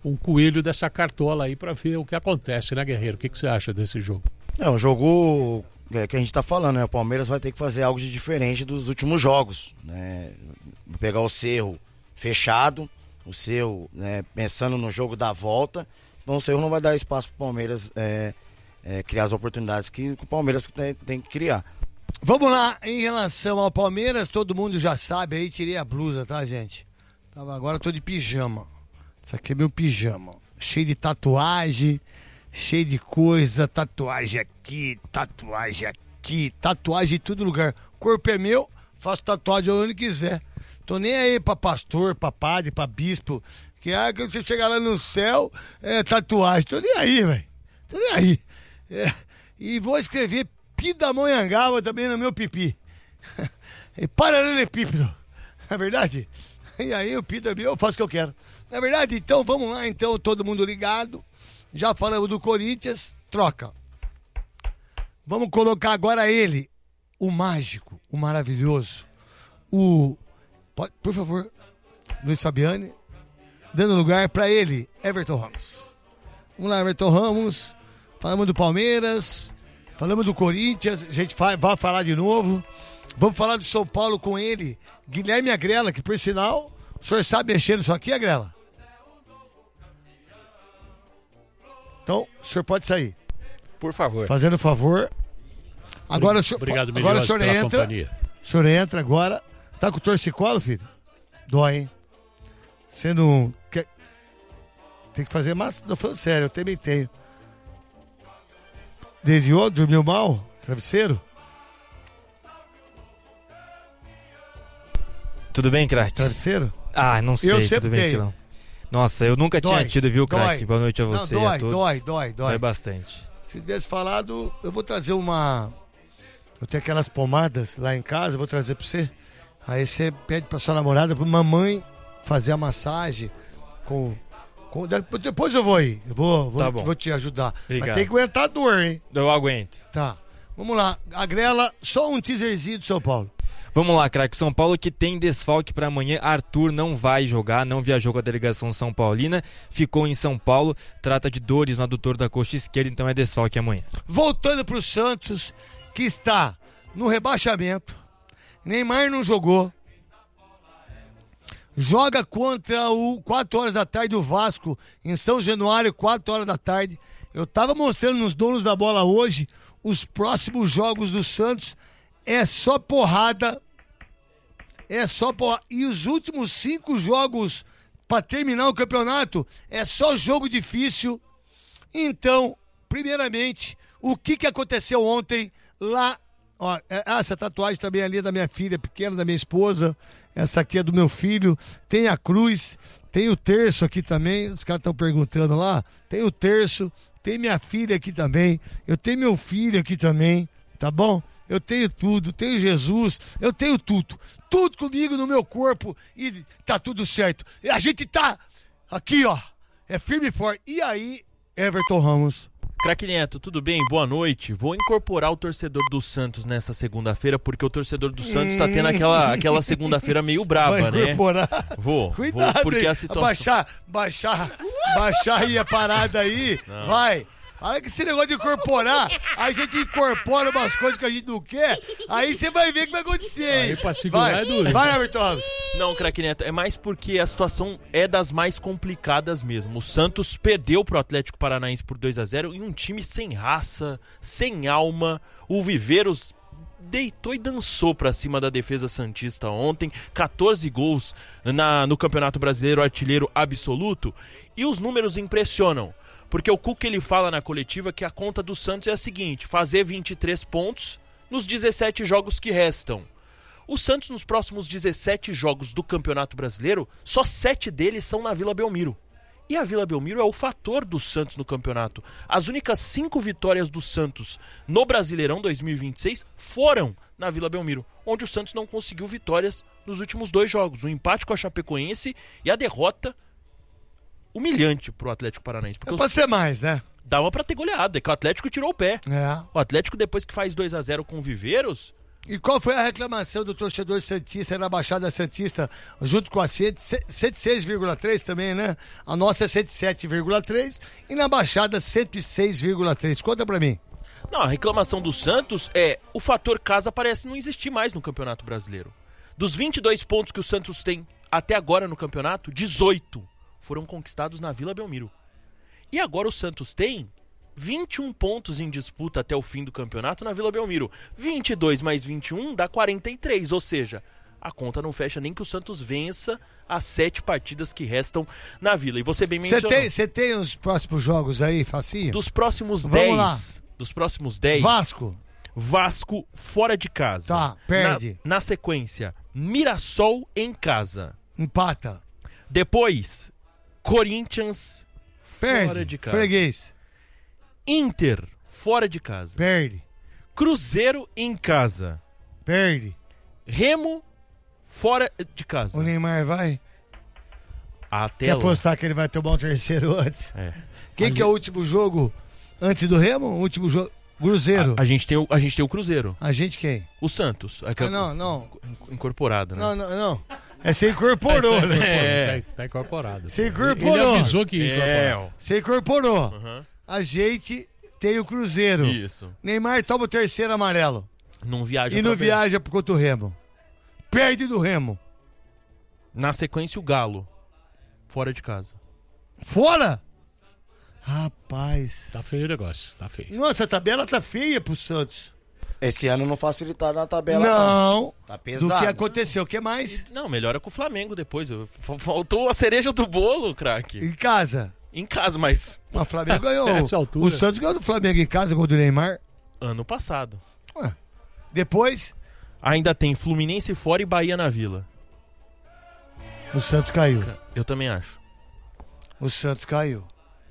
um coelho dessa cartola aí para ver o que acontece, né, Guerreiro? O que você acha desse jogo? É um jogo que a gente tá falando, né? O Palmeiras vai ter que fazer algo de diferente dos últimos jogos, né? Pegar o Cerro fechado, o Cerro, né, pensando no jogo da volta. Então o Cerro não vai dar espaço pro Palmeiras criar as oportunidades que o Palmeiras tem que criar. Vamos lá, em relação ao Palmeiras, todo mundo já sabe aí, tirei a blusa, tá, gente? Agora eu tô de pijama. Isso aqui é meu pijama. Cheio de tatuagem, cheio de coisa, tatuagem aqui, tatuagem em todo lugar. O corpo é meu, faço tatuagem onde quiser. Tô nem aí pra pastor, pra padre, pra bispo. Que quando você chegar lá no céu, tatuagem. Tô nem aí, velho. Tô nem aí. E vou escrever Pindamonhangaba também no meu pipi. E paralelepípedo. Não é verdade? E aí o Pinda eu faço o que eu quero. Não é verdade? Então vamos lá, então, todo mundo ligado. Já falamos do Corinthians, troca. Vamos colocar agora ele, o mágico, o maravilhoso, por favor, Luiz Fabiani, dando lugar para ele, Everton Ramos. Vamos lá, Everton Ramos, falamos do Palmeiras, falamos do Corinthians, a gente vai falar de novo. Vamos falar do São Paulo com ele, Guilherme Agrela, que por sinal, o senhor sabe mexer nisso aqui, Agrela? Então, o senhor pode sair. Por favor. Fazendo favor. Agora o senhor, Obrigado, agora o senhor pela entra. companhia. O senhor entra agora. Tá com torcicolo, filho? Dói, hein? Sendo. Tem que fazer massa. Não, falando sério, eu também tenho. Desviou? Dormiu mal? Travesseiro? Tudo bem, craque? Travesseiro? Ah, não sei, Eu tudo sempre bem, tenho. Silão. Nossa, eu nunca tinha tido, viu, craque? Boa noite a você não, e a todos. Dói. Dói bastante. Se tivesse falado, eu vou trazer uma... Eu tenho aquelas pomadas lá em casa, eu vou trazer pra você. Aí você pede pra sua namorada, pra mamãe fazer a massagem Depois eu vou aí. Tá bom. Vou te ajudar. Obrigado. Mas tem que aguentar a dor, hein? Eu aguento. Tá. Vamos lá. Agrela, só um teaserzinho do São Paulo. Vamos lá, craque. São Paulo que tem desfalque para amanhã. Arthur não vai jogar, não viajou com a delegação São Paulina, ficou em São Paulo, trata de dores no adutor da coxa esquerda, então é desfalque amanhã. Voltando pro Santos, que está no rebaixamento. Neymar não jogou. Joga contra o 4 horas da tarde o Vasco, em São Januário, 4 horas da tarde. Eu tava mostrando nos donos da bola hoje, os próximos jogos do Santos é só porrada. E os últimos 5 jogos para terminar o campeonato é só jogo difícil. Então, primeiramente, o que aconteceu ontem lá? Ó, essa tatuagem também ali é da minha filha pequena, da minha esposa. Essa aqui é do meu filho. Tem a cruz, tem o terço aqui também. Os caras estão perguntando lá. Tem o terço, tem minha filha aqui também. Eu tenho meu filho aqui também, tá bom? Eu tenho tudo, tenho Jesus, eu tenho tudo. Tudo comigo no meu corpo e tá tudo certo. E a gente tá aqui, ó, é firme e forte. E aí, Everton Ramos? Craque Neto, tudo bem? Boa noite. Vou incorporar o torcedor do Santos nessa segunda-feira, porque o torcedor do Santos tá tendo aquela segunda-feira meio brava, Vai né? incorporar? Vou, Cuidado, porque hein? a situação... Baixar aí a parada aí, não. Vai. Olha que esse negócio de incorporar, a gente incorpora umas coisas que a gente não quer, aí você vai ver o que vai acontecer, hein? Aí pra segurar é duro. Vai, Everton. Não, craque Neto, é mais porque a situação é das mais complicadas mesmo. O Santos perdeu pro Atlético Paranaense por 2-0 em um time sem raça, sem alma. O Viveiros deitou e dançou pra cima da defesa santista ontem. 14 gols no Campeonato Brasileiro, artilheiro absoluto. E os números impressionam. Porque o Cuca ele fala na coletiva que a conta do Santos é a seguinte: fazer 23 pontos nos 17 jogos que restam. O Santos, nos próximos 17 jogos do Campeonato Brasileiro, só 7 deles são na Vila Belmiro. E a Vila Belmiro é o fator do Santos no campeonato. As únicas 5 vitórias do Santos no Brasileirão 2026 foram na Vila Belmiro, onde o Santos não conseguiu vitórias nos últimos 2 jogos. O empate com a Chapecoense e a derrota humilhante pro Atlético Paranaense. Porque pode ser mais, né? Dava pra ter goleado, é que o Atlético tirou o pé. É. O Atlético, depois que faz 2-0 com o Viveiros, E qual foi a reclamação do torcedor santista na Baixada Santista, junto com a 106,3 também, né? A nossa é 107,3 e na Baixada 106,3. Conta pra mim. Não, a reclamação do Santos é o fator casa parece não existir mais no Campeonato Brasileiro. Dos 22 pontos que o Santos tem até agora no campeonato, 18 foram conquistados na Vila Belmiro. E agora o Santos tem 21 pontos em disputa até o fim do campeonato na Vila Belmiro. 22 mais 21 dá 43, ou seja, a conta não fecha nem que o Santos vença as 7 partidas que restam na Vila. E você bem mencionou. Você tem os próximos jogos aí, facinho? Dos próximos Vamos lá. 10. Dos próximos 10. Vasco fora de casa. Tá, perde. Na sequência, Mirassol em casa. Empata. Depois, Corinthians Perde. fora de casa. Freguês. Inter fora de casa. Perde. Cruzeiro em casa. Perde. Remo fora de casa. O Neymar vai? Até Quer lá. apostar que ele vai tomar um terceiro antes? É. Quem que é o último jogo antes do Remo? O último jogo. Cruzeiro. A gente tem o Cruzeiro. A gente quem? O Santos. Não. Incorporado, né? Não. É, você incorporou, né? Tá incorporado. Você incorporou. Ele avisou que incorporou. Você incorporou. Uhum. A gente tem o Cruzeiro. Isso. Neymar toma o terceiro amarelo. Não viaja E não pra ver. viaja pro contra o Remo. Perde do Remo. Na sequência, o Galo. Fora de casa. Fora? Rapaz. Tá feio o negócio, tá feio. Nossa, a tabela tá feia pro Santos. Esse ano não facilitaram na tabela. Não. Tá Do pesado. que aconteceu. O que mais? Não, melhora com o Flamengo depois. Faltou a cereja do bolo, craque. Em casa. Em casa, mas O Flamengo ganhou. Nessa altura. O Santos ganhou do Flamengo em casa, gol do Neymar. ano passado. Ué. Depois, Ainda tem Fluminense fora e Bahia na Vila. o Santos caiu. Eu também acho. O Santos caiu.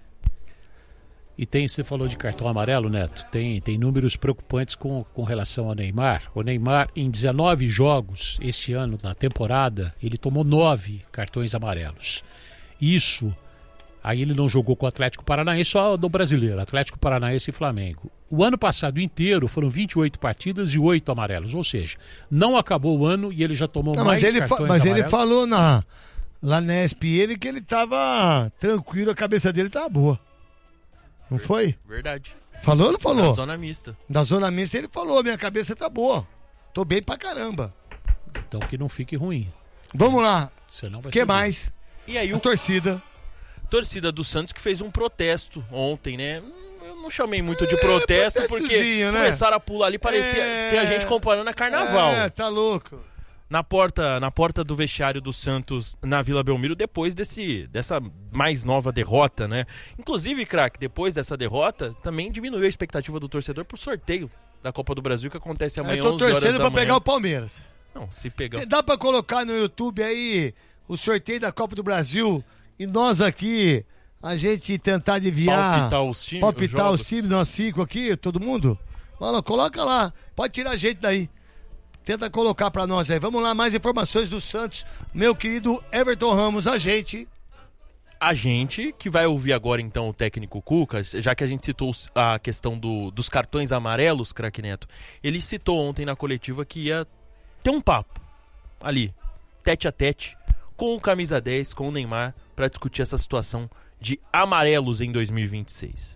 E você falou de cartão amarelo, Neto, tem números preocupantes com relação ao Neymar. O Neymar, em 19 jogos esse ano, na temporada, ele tomou 9 cartões amarelos. Isso, aí ele não jogou com o Atlético Paranaense, só do brasileiro, Atlético Paranaense e Flamengo. O ano passado inteiro foram 28 partidas e 8 amarelos, ou seja, não acabou o ano e ele já tomou Não, mais mas cartões mas amarelos. ele falou lá na ESPN que ele tava tranquilo, a cabeça dele tava boa. Não foi? Verdade. Falou ou não falou? Na zona mista. Da zona mista ele falou, minha cabeça tá boa. Tô bem pra caramba. Então que não fique ruim. Vamos lá. Senão vai O que ser mais? E aí A o torcida. torcida do Santos que fez um protesto ontem, né? Eu não chamei muito de protesto porque protestozinho, né? começaram a pular ali, parecia que a gente comparando a carnaval. É, tá louco. Na porta do vestiário do Santos na Vila Belmiro, depois dessa mais nova derrota, né? Inclusive, craque, depois dessa derrota, também diminuiu a expectativa do torcedor pro sorteio da Copa do Brasil, que acontece amanhã, Eu tô 11 horas torcendo da pra manhã. pegar o Palmeiras. Não, se pegar... Dá pra colocar no YouTube aí o sorteio da Copa do Brasil e nós aqui, a gente tentar adivinhar. Palpitar os times, Palpitar os os times, nós 5 aqui, todo mundo. Fala, coloca lá. Pode tirar a gente daí. Tenta colocar pra nós aí. Vamos lá, mais informações do Santos. Meu querido Everton Ramos, a gente que vai ouvir agora então o técnico Cuca, já que a gente citou a questão dos cartões amarelos, craque Neto, ele citou ontem na coletiva que ia ter um papo ali, tete a tete, com o camisa 10, com o Neymar, para discutir essa situação de amarelos em 2026.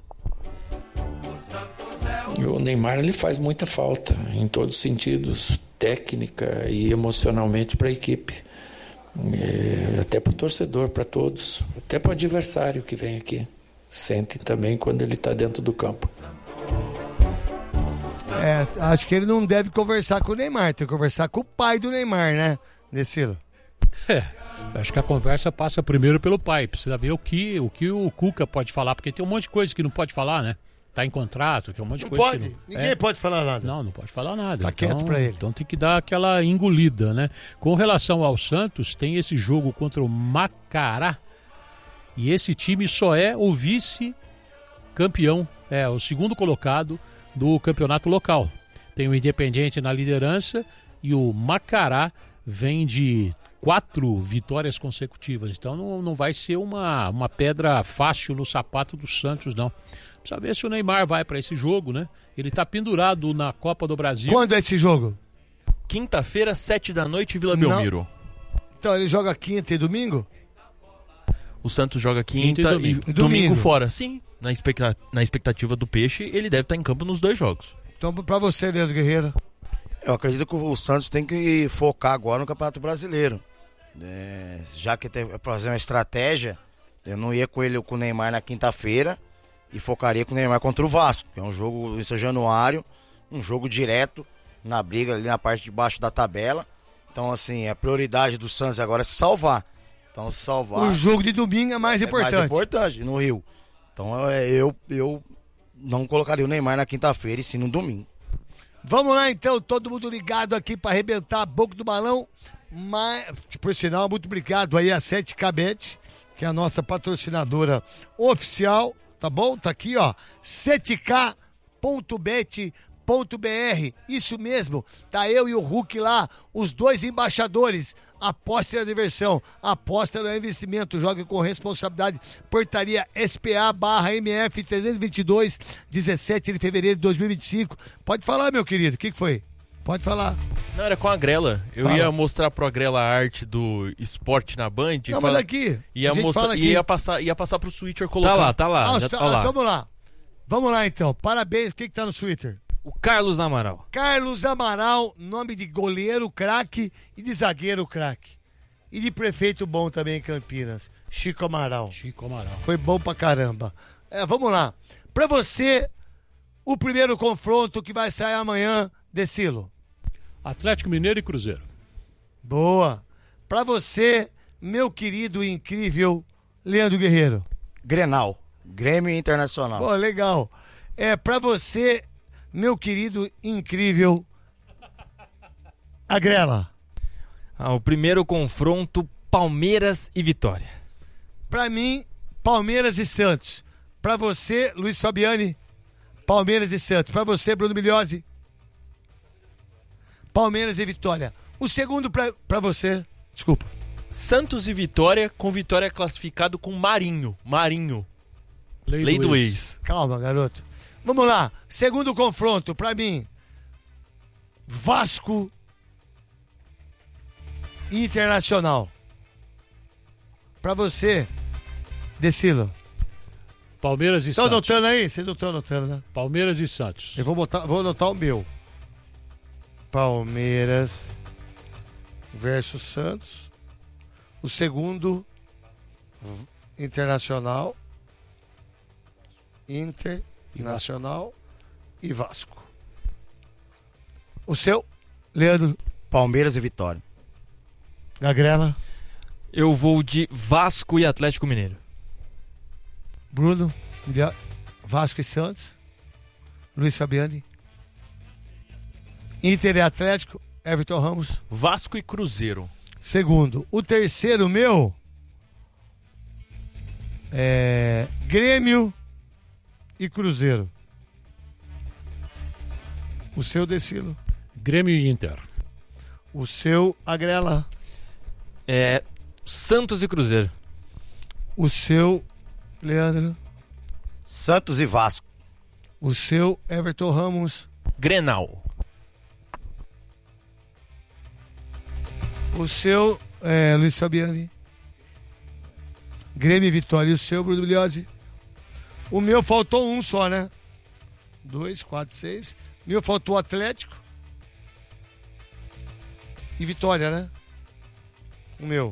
O Neymar ele faz muita falta em todos os sentidos, técnica e emocionalmente para a equipe, até para o torcedor, para todos, até para o adversário que vem aqui. Sentem também quando ele está dentro do campo. acho que ele não deve conversar com o Neymar, tem que conversar com o pai do Neymar, né, Decilo? Acho que a conversa passa primeiro pelo pai. Precisa ver o que o Cuca pode falar, porque tem um monte de coisa que não pode falar, né? Tá em contrato, tem um monte de Não coisa pode, que não... ninguém pode falar nada. Não pode falar nada. Tá quieto pra ele. Então tem que dar aquela engolida, né? Com relação ao Santos, tem esse jogo contra o Macará. E esse time só é o vice-campeão, o segundo colocado do campeonato local. Tem o Independiente na liderança e o Macará vem de 4 vitórias consecutivas. Então não vai ser uma pedra fácil no sapato do Santos, não. Precisa ver se o Neymar vai para esse jogo, né? Ele tá pendurado na Copa do Brasil. Quando é esse jogo? quinta-feira, 7h, Vila Não. Belmiro. Então ele joga quinta e domingo? O Santos joga Quinta quinta e e domingo. domingo fora. Sim, na expectativa do Peixe, ele deve estar em campo nos 2 jogos. Então pra você, Leandro Guerreiro. Eu acredito que o Santos tem que focar agora no Campeonato Brasileiro. Já que tem que fazer uma estratégia, eu não ia com o Neymar na quinta-feira e focaria com o Neymar contra o Vasco, que é um jogo em São Januário, um jogo direto na briga ali na parte de baixo da tabela. Então, assim, a prioridade do Santos agora é se salvar. Então, se salvar... O jogo de domingo é mais importante. É mais importante, no Rio. Então, eu não colocaria o Neymar na quinta-feira e sim no domingo. Vamos lá, então, todo mundo ligado aqui para arrebentar a boca do balão. Que, por sinal, muito obrigado aí a 7K Bet, que é a nossa patrocinadora oficial, tá bom? Tá aqui, ó, 7k.bet.br. Isso mesmo, tá eu e o Hulk lá, os 2 embaixadores. Aposta na diversão, aposta no investimento, jogue com responsabilidade. Portaria SPA/MF 322, 17 de fevereiro de 2025. Pode falar, meu querido, o que foi? Pode falar. Não, era com a Grela. Eu Fala. ia mostrar pro Grela a arte do esporte na Band. Não, mas aqui. Ia a gente mostrar, fala aqui. ia passar pro Switcher colocar. Tá lá, já tá lá. Vamos lá. Vamos lá, então. Parabéns. Quem que tá no Twitter? O Carlos Amaral. Carlos Amaral, nome de goleiro craque e de zagueiro craque. E de prefeito bom também em Campinas. Chico Amaral. Chico Amaral. Foi bom pra caramba. Vamos lá. Pra você, o primeiro confronto que vai sair amanhã, Decilo. Atlético Mineiro e Cruzeiro. Boa. Pra você, meu querido e incrível Leandro Guerreiro. Grenal, Grêmio Internacional. Pô, legal. Pra você, meu querido e incrível Agrela. O primeiro confronto, Palmeiras e Vitória. Pra mim, Palmeiras e Santos. Pra você, Luiz Fabiani, Palmeiras e Santos. Pra você, Bruno Migliozzi, Palmeiras e Vitória. O segundo pra você, desculpa. Santos e Vitória, com Vitória classificado com Marinho. Lei do ex. Calma, garoto. Vamos lá. Segundo confronto, pra mim, Vasco Internacional. Pra você, Decilo. Palmeiras e Estão Santos. anotando aí? Vocês não estão anotando, né? Palmeiras e Santos. Eu vou anotar o meu. Palmeiras versus Santos. O segundo, Internacional. Internacional e Vasco. O seu, Leandro Palmeiras e Vitória. Gagrela, Eu vou de Vasco e Atlético Mineiro. Bruno, Vasco e Santos, Luiz Fabiani, Inter e Atlético, Everton Ramos. Vasco e Cruzeiro. Segundo. O terceiro meu é Grêmio e Cruzeiro. O seu, Decilo. Grêmio e Inter. O seu, Agrela. Santos e Cruzeiro. O seu, Leandro. Santos e Vasco. O seu, Everton Ramos. Grenal. O seu, Luiz Fabiani. Grêmio e Vitória. E o seu, Bruno Migliozzi. O meu faltou um só, né? 2, 4, 6. O meu faltou Atlético. E Vitória, né? O meu.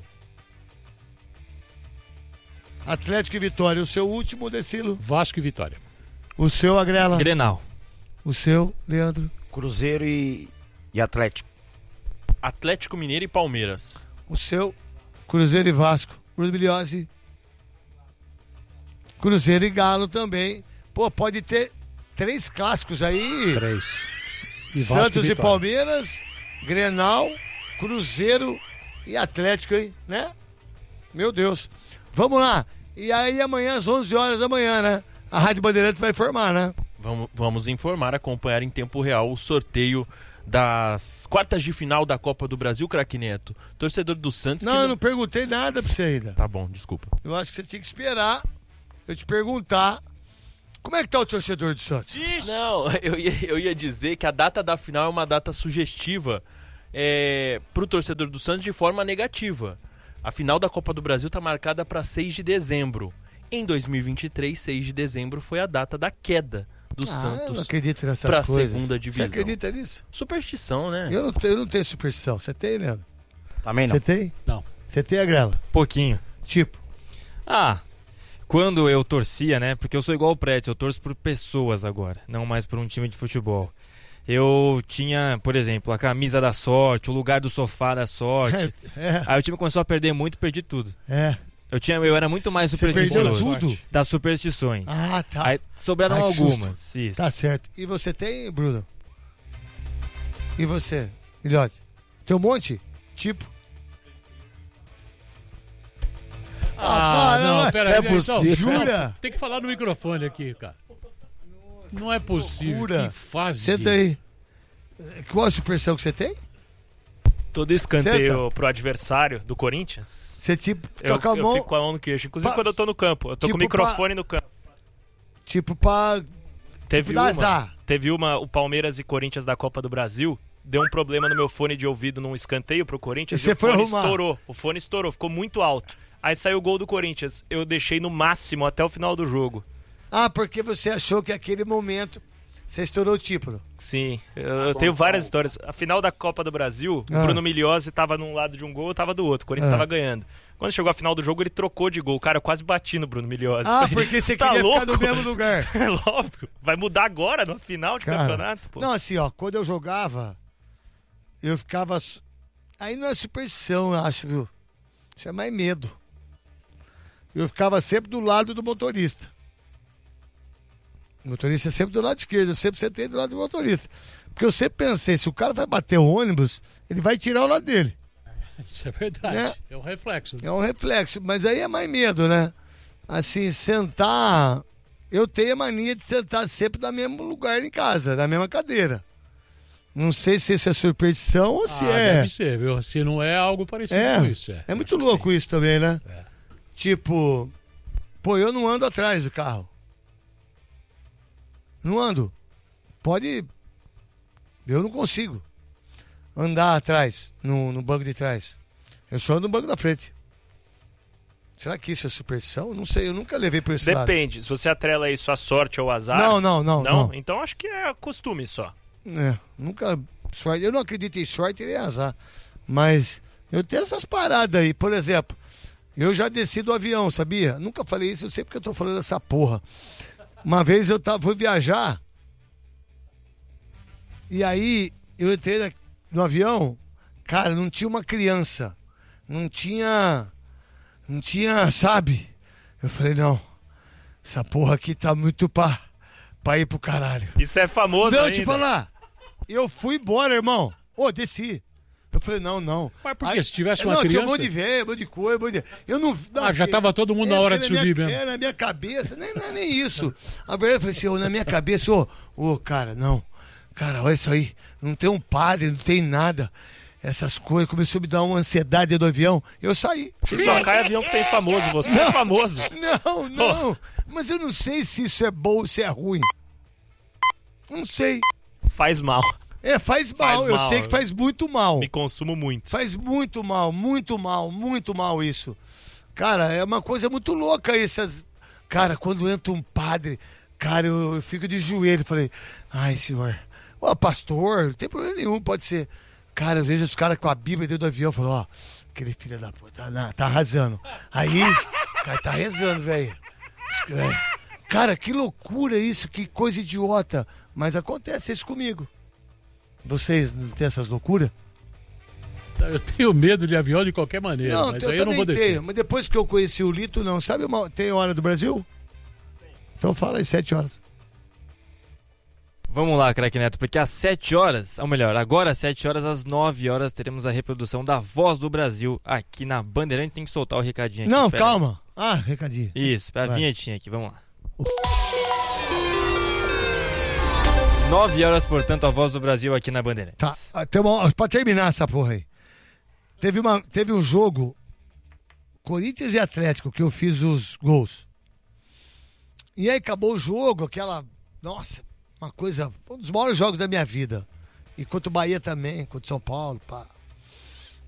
Atlético e Vitória. O seu último, Decilo. Vasco e Vitória. O seu, Agrela. Grenal. O seu, Leandro. Cruzeiro e Atlético. Atlético Mineiro e Palmeiras. O seu, Cruzeiro e Vasco. Bruno Migliozzi. Cruzeiro e Galo também. Pô, pode ter 3 clássicos aí. 3. E Vasco Santos e Vitória. Palmeiras, Grenal, Cruzeiro e Atlético, hein? Né? Meu Deus. Vamos lá. E aí amanhã às 11 horas da manhã, né? A Rádio Bandeirantes vai informar, né? Vamos informar, acompanhar em tempo real o sorteio das quartas de final da Copa do Brasil, Craque Neto. Torcedor do Santos... Não, eu não perguntei nada pra você ainda. Tá bom, desculpa. Eu acho que você tinha que esperar eu te perguntar como é que tá o torcedor do Santos. Não, eu ia dizer que a data da final é uma data sugestiva pro torcedor do Santos de forma negativa. A final da Copa do Brasil está marcada para 6 de dezembro. Em 2023, 6 de dezembro foi a data da queda do Eu não Santos acredito nessas para a coisas. segunda Você divisão. acredita nisso? Superstição, né? Eu não tenho superstição. Você tem, Leandro? Também não. Você tem? Não. Você tem, a Grela? Pouquinho. Tipo, Quando eu torcia, né? Porque eu sou igual o Pretz, eu torço por pessoas agora, não mais por um time de futebol. Eu tinha, por exemplo, a camisa da sorte, o lugar do sofá da sorte. Aí o time começou a perder muito, perdi tudo. Eu era muito mais Você perdeu supersticioso. tudo? Das superstições. Tá. Aí sobraram Ai, que algumas. Isso. Tá certo. E você tem, Bruno? E você, filhote? Tem um monte? Tipo? Não, peraí. É possível. Jura? Tem que falar no microfone aqui, cara. Não é possível. Loucura. Que fase. Senta aí. Qual a superstição que você tem? Todo escanteio pro adversário do Corinthians, Você tipo fica eu com a mão, fico com a mão no queixo. Inclusive Pa- quando eu tô no campo. Eu tô com tipo o microfone no campo. tipo pra Teve dá uma, azar. o Palmeiras e Corinthians da Copa do Brasil. Deu um problema no meu fone de ouvido num escanteio pro Corinthians. E você o foi fone arrumar. estourou. O fone estourou, ficou muito alto. Aí saiu o gol do Corinthians. Eu deixei no máximo até o final do jogo. porque você achou que aquele momento você estourou o tímpano. Sim, eu tenho várias histórias. A final da Copa do Brasil, o Bruno Migliozzi tava num lado de um gol, eu tava do outro. O Corinthians tava ganhando. Quando chegou a final do jogo, ele trocou de gol. Cara, eu quase bati no Bruno Migliozzi. Porque você tá queria louco? ficar no mesmo lugar. É óbvio. Vai mudar agora, no final de campeonato, pô. Não, assim, quando eu jogava, eu ficava... Aí não é superstição, eu acho, viu? Isso é mais medo. Eu ficava sempre do lado do motorista. O motorista é sempre do lado esquerdo, eu sempre sentei do lado do motorista. Porque eu sempre pensei, se o cara vai bater o ônibus, ele vai tirar o lado dele. Isso é verdade. Né? É um reflexo. É um reflexo, mas aí é mais medo, né? Assim, sentar... Eu tenho a mania de sentar sempre no mesmo lugar em casa, na mesma cadeira. Não sei se isso é superstição ou se é... Deve ser, viu? Se não é algo parecido com isso. É muito louco isso também, né? Tipo, eu não ando atrás do carro. Não ando. Eu não consigo andar atrás, no banco de trás. Eu só ando no banco da frente. Será que isso é superstição? Não sei, eu nunca levei por esse lado. Depende, se você atrela isso à sorte ou azar... Não. Então acho que é costume só. Nunca... Eu não acredito em sorte nem azar. Mas eu tenho essas paradas aí. Por exemplo, eu já desci do avião, sabia? Nunca falei isso, eu sei porque eu tô falando essa porra. Uma vez eu fui viajar e aí eu entrei no avião, cara, não tinha uma criança, não tinha, sabe? Eu falei, não, essa porra aqui tá muito pra ir pro caralho. Isso é famoso Não, ainda. te falar, eu fui embora, irmão. Desci. Eu falei, não. Mas por quê? Se tivesse uma criança... Tinha um monte de velho, um monte de coisa, Eu não... já tava todo mundo na hora de subir mesmo. Na minha cabeça, não é nem isso. A verdade, eu falei assim, na minha cabeça, cara, não. Cara, olha isso aí. Não tem um padre, não tem nada. Essas coisas, começou a me dar uma ansiedade do avião. Eu saí. E só cai avião que tem famoso, você é famoso. Não. Mas eu não sei se isso é bom ou se é ruim. Não sei. Faz mal. Faz mal. Eu sei que faz muito mal. Me consumo muito. Faz muito mal isso. Cara, é uma coisa muito louca essas... Cara, quando entra um padre, cara, eu fico de joelho. Falei, ai, senhor. Pastor, não tem problema nenhum, pode ser. Cara, eu vejo os caras com a Bíblia dentro do avião. Eu falo, aquele filho da puta, tá arrasando. Aí, cara, tá rezando, velho. Cara, que loucura isso, que coisa idiota. Mas acontece isso comigo. Vocês não têm essas loucuras? Eu tenho medo de avião de qualquer maneira, mas aí eu não vou descer. Mas depois que eu conheci o Lito, não. Sabe, tem hora do Brasil? Então fala aí, 7 horas. Vamos lá, craque Neto, porque às 7 horas, ou melhor, agora às 7 horas, às 9 horas, teremos a reprodução da Voz do Brasil aqui na Bandeirantes. Tem que soltar o recadinho aqui. Não, calma. Recadinho. Isso, a vinhetinha aqui, vamos lá. 9 horas, portanto, a Voz do Brasil aqui na Bandeirantes. Tá, pra terminar essa porra aí. Teve um jogo, Corinthians e Atlético, que eu fiz os gols. E aí acabou o jogo, nossa, uma coisa, um dos maiores jogos da minha vida. E contra o Bahia também, contra o São Paulo, pá.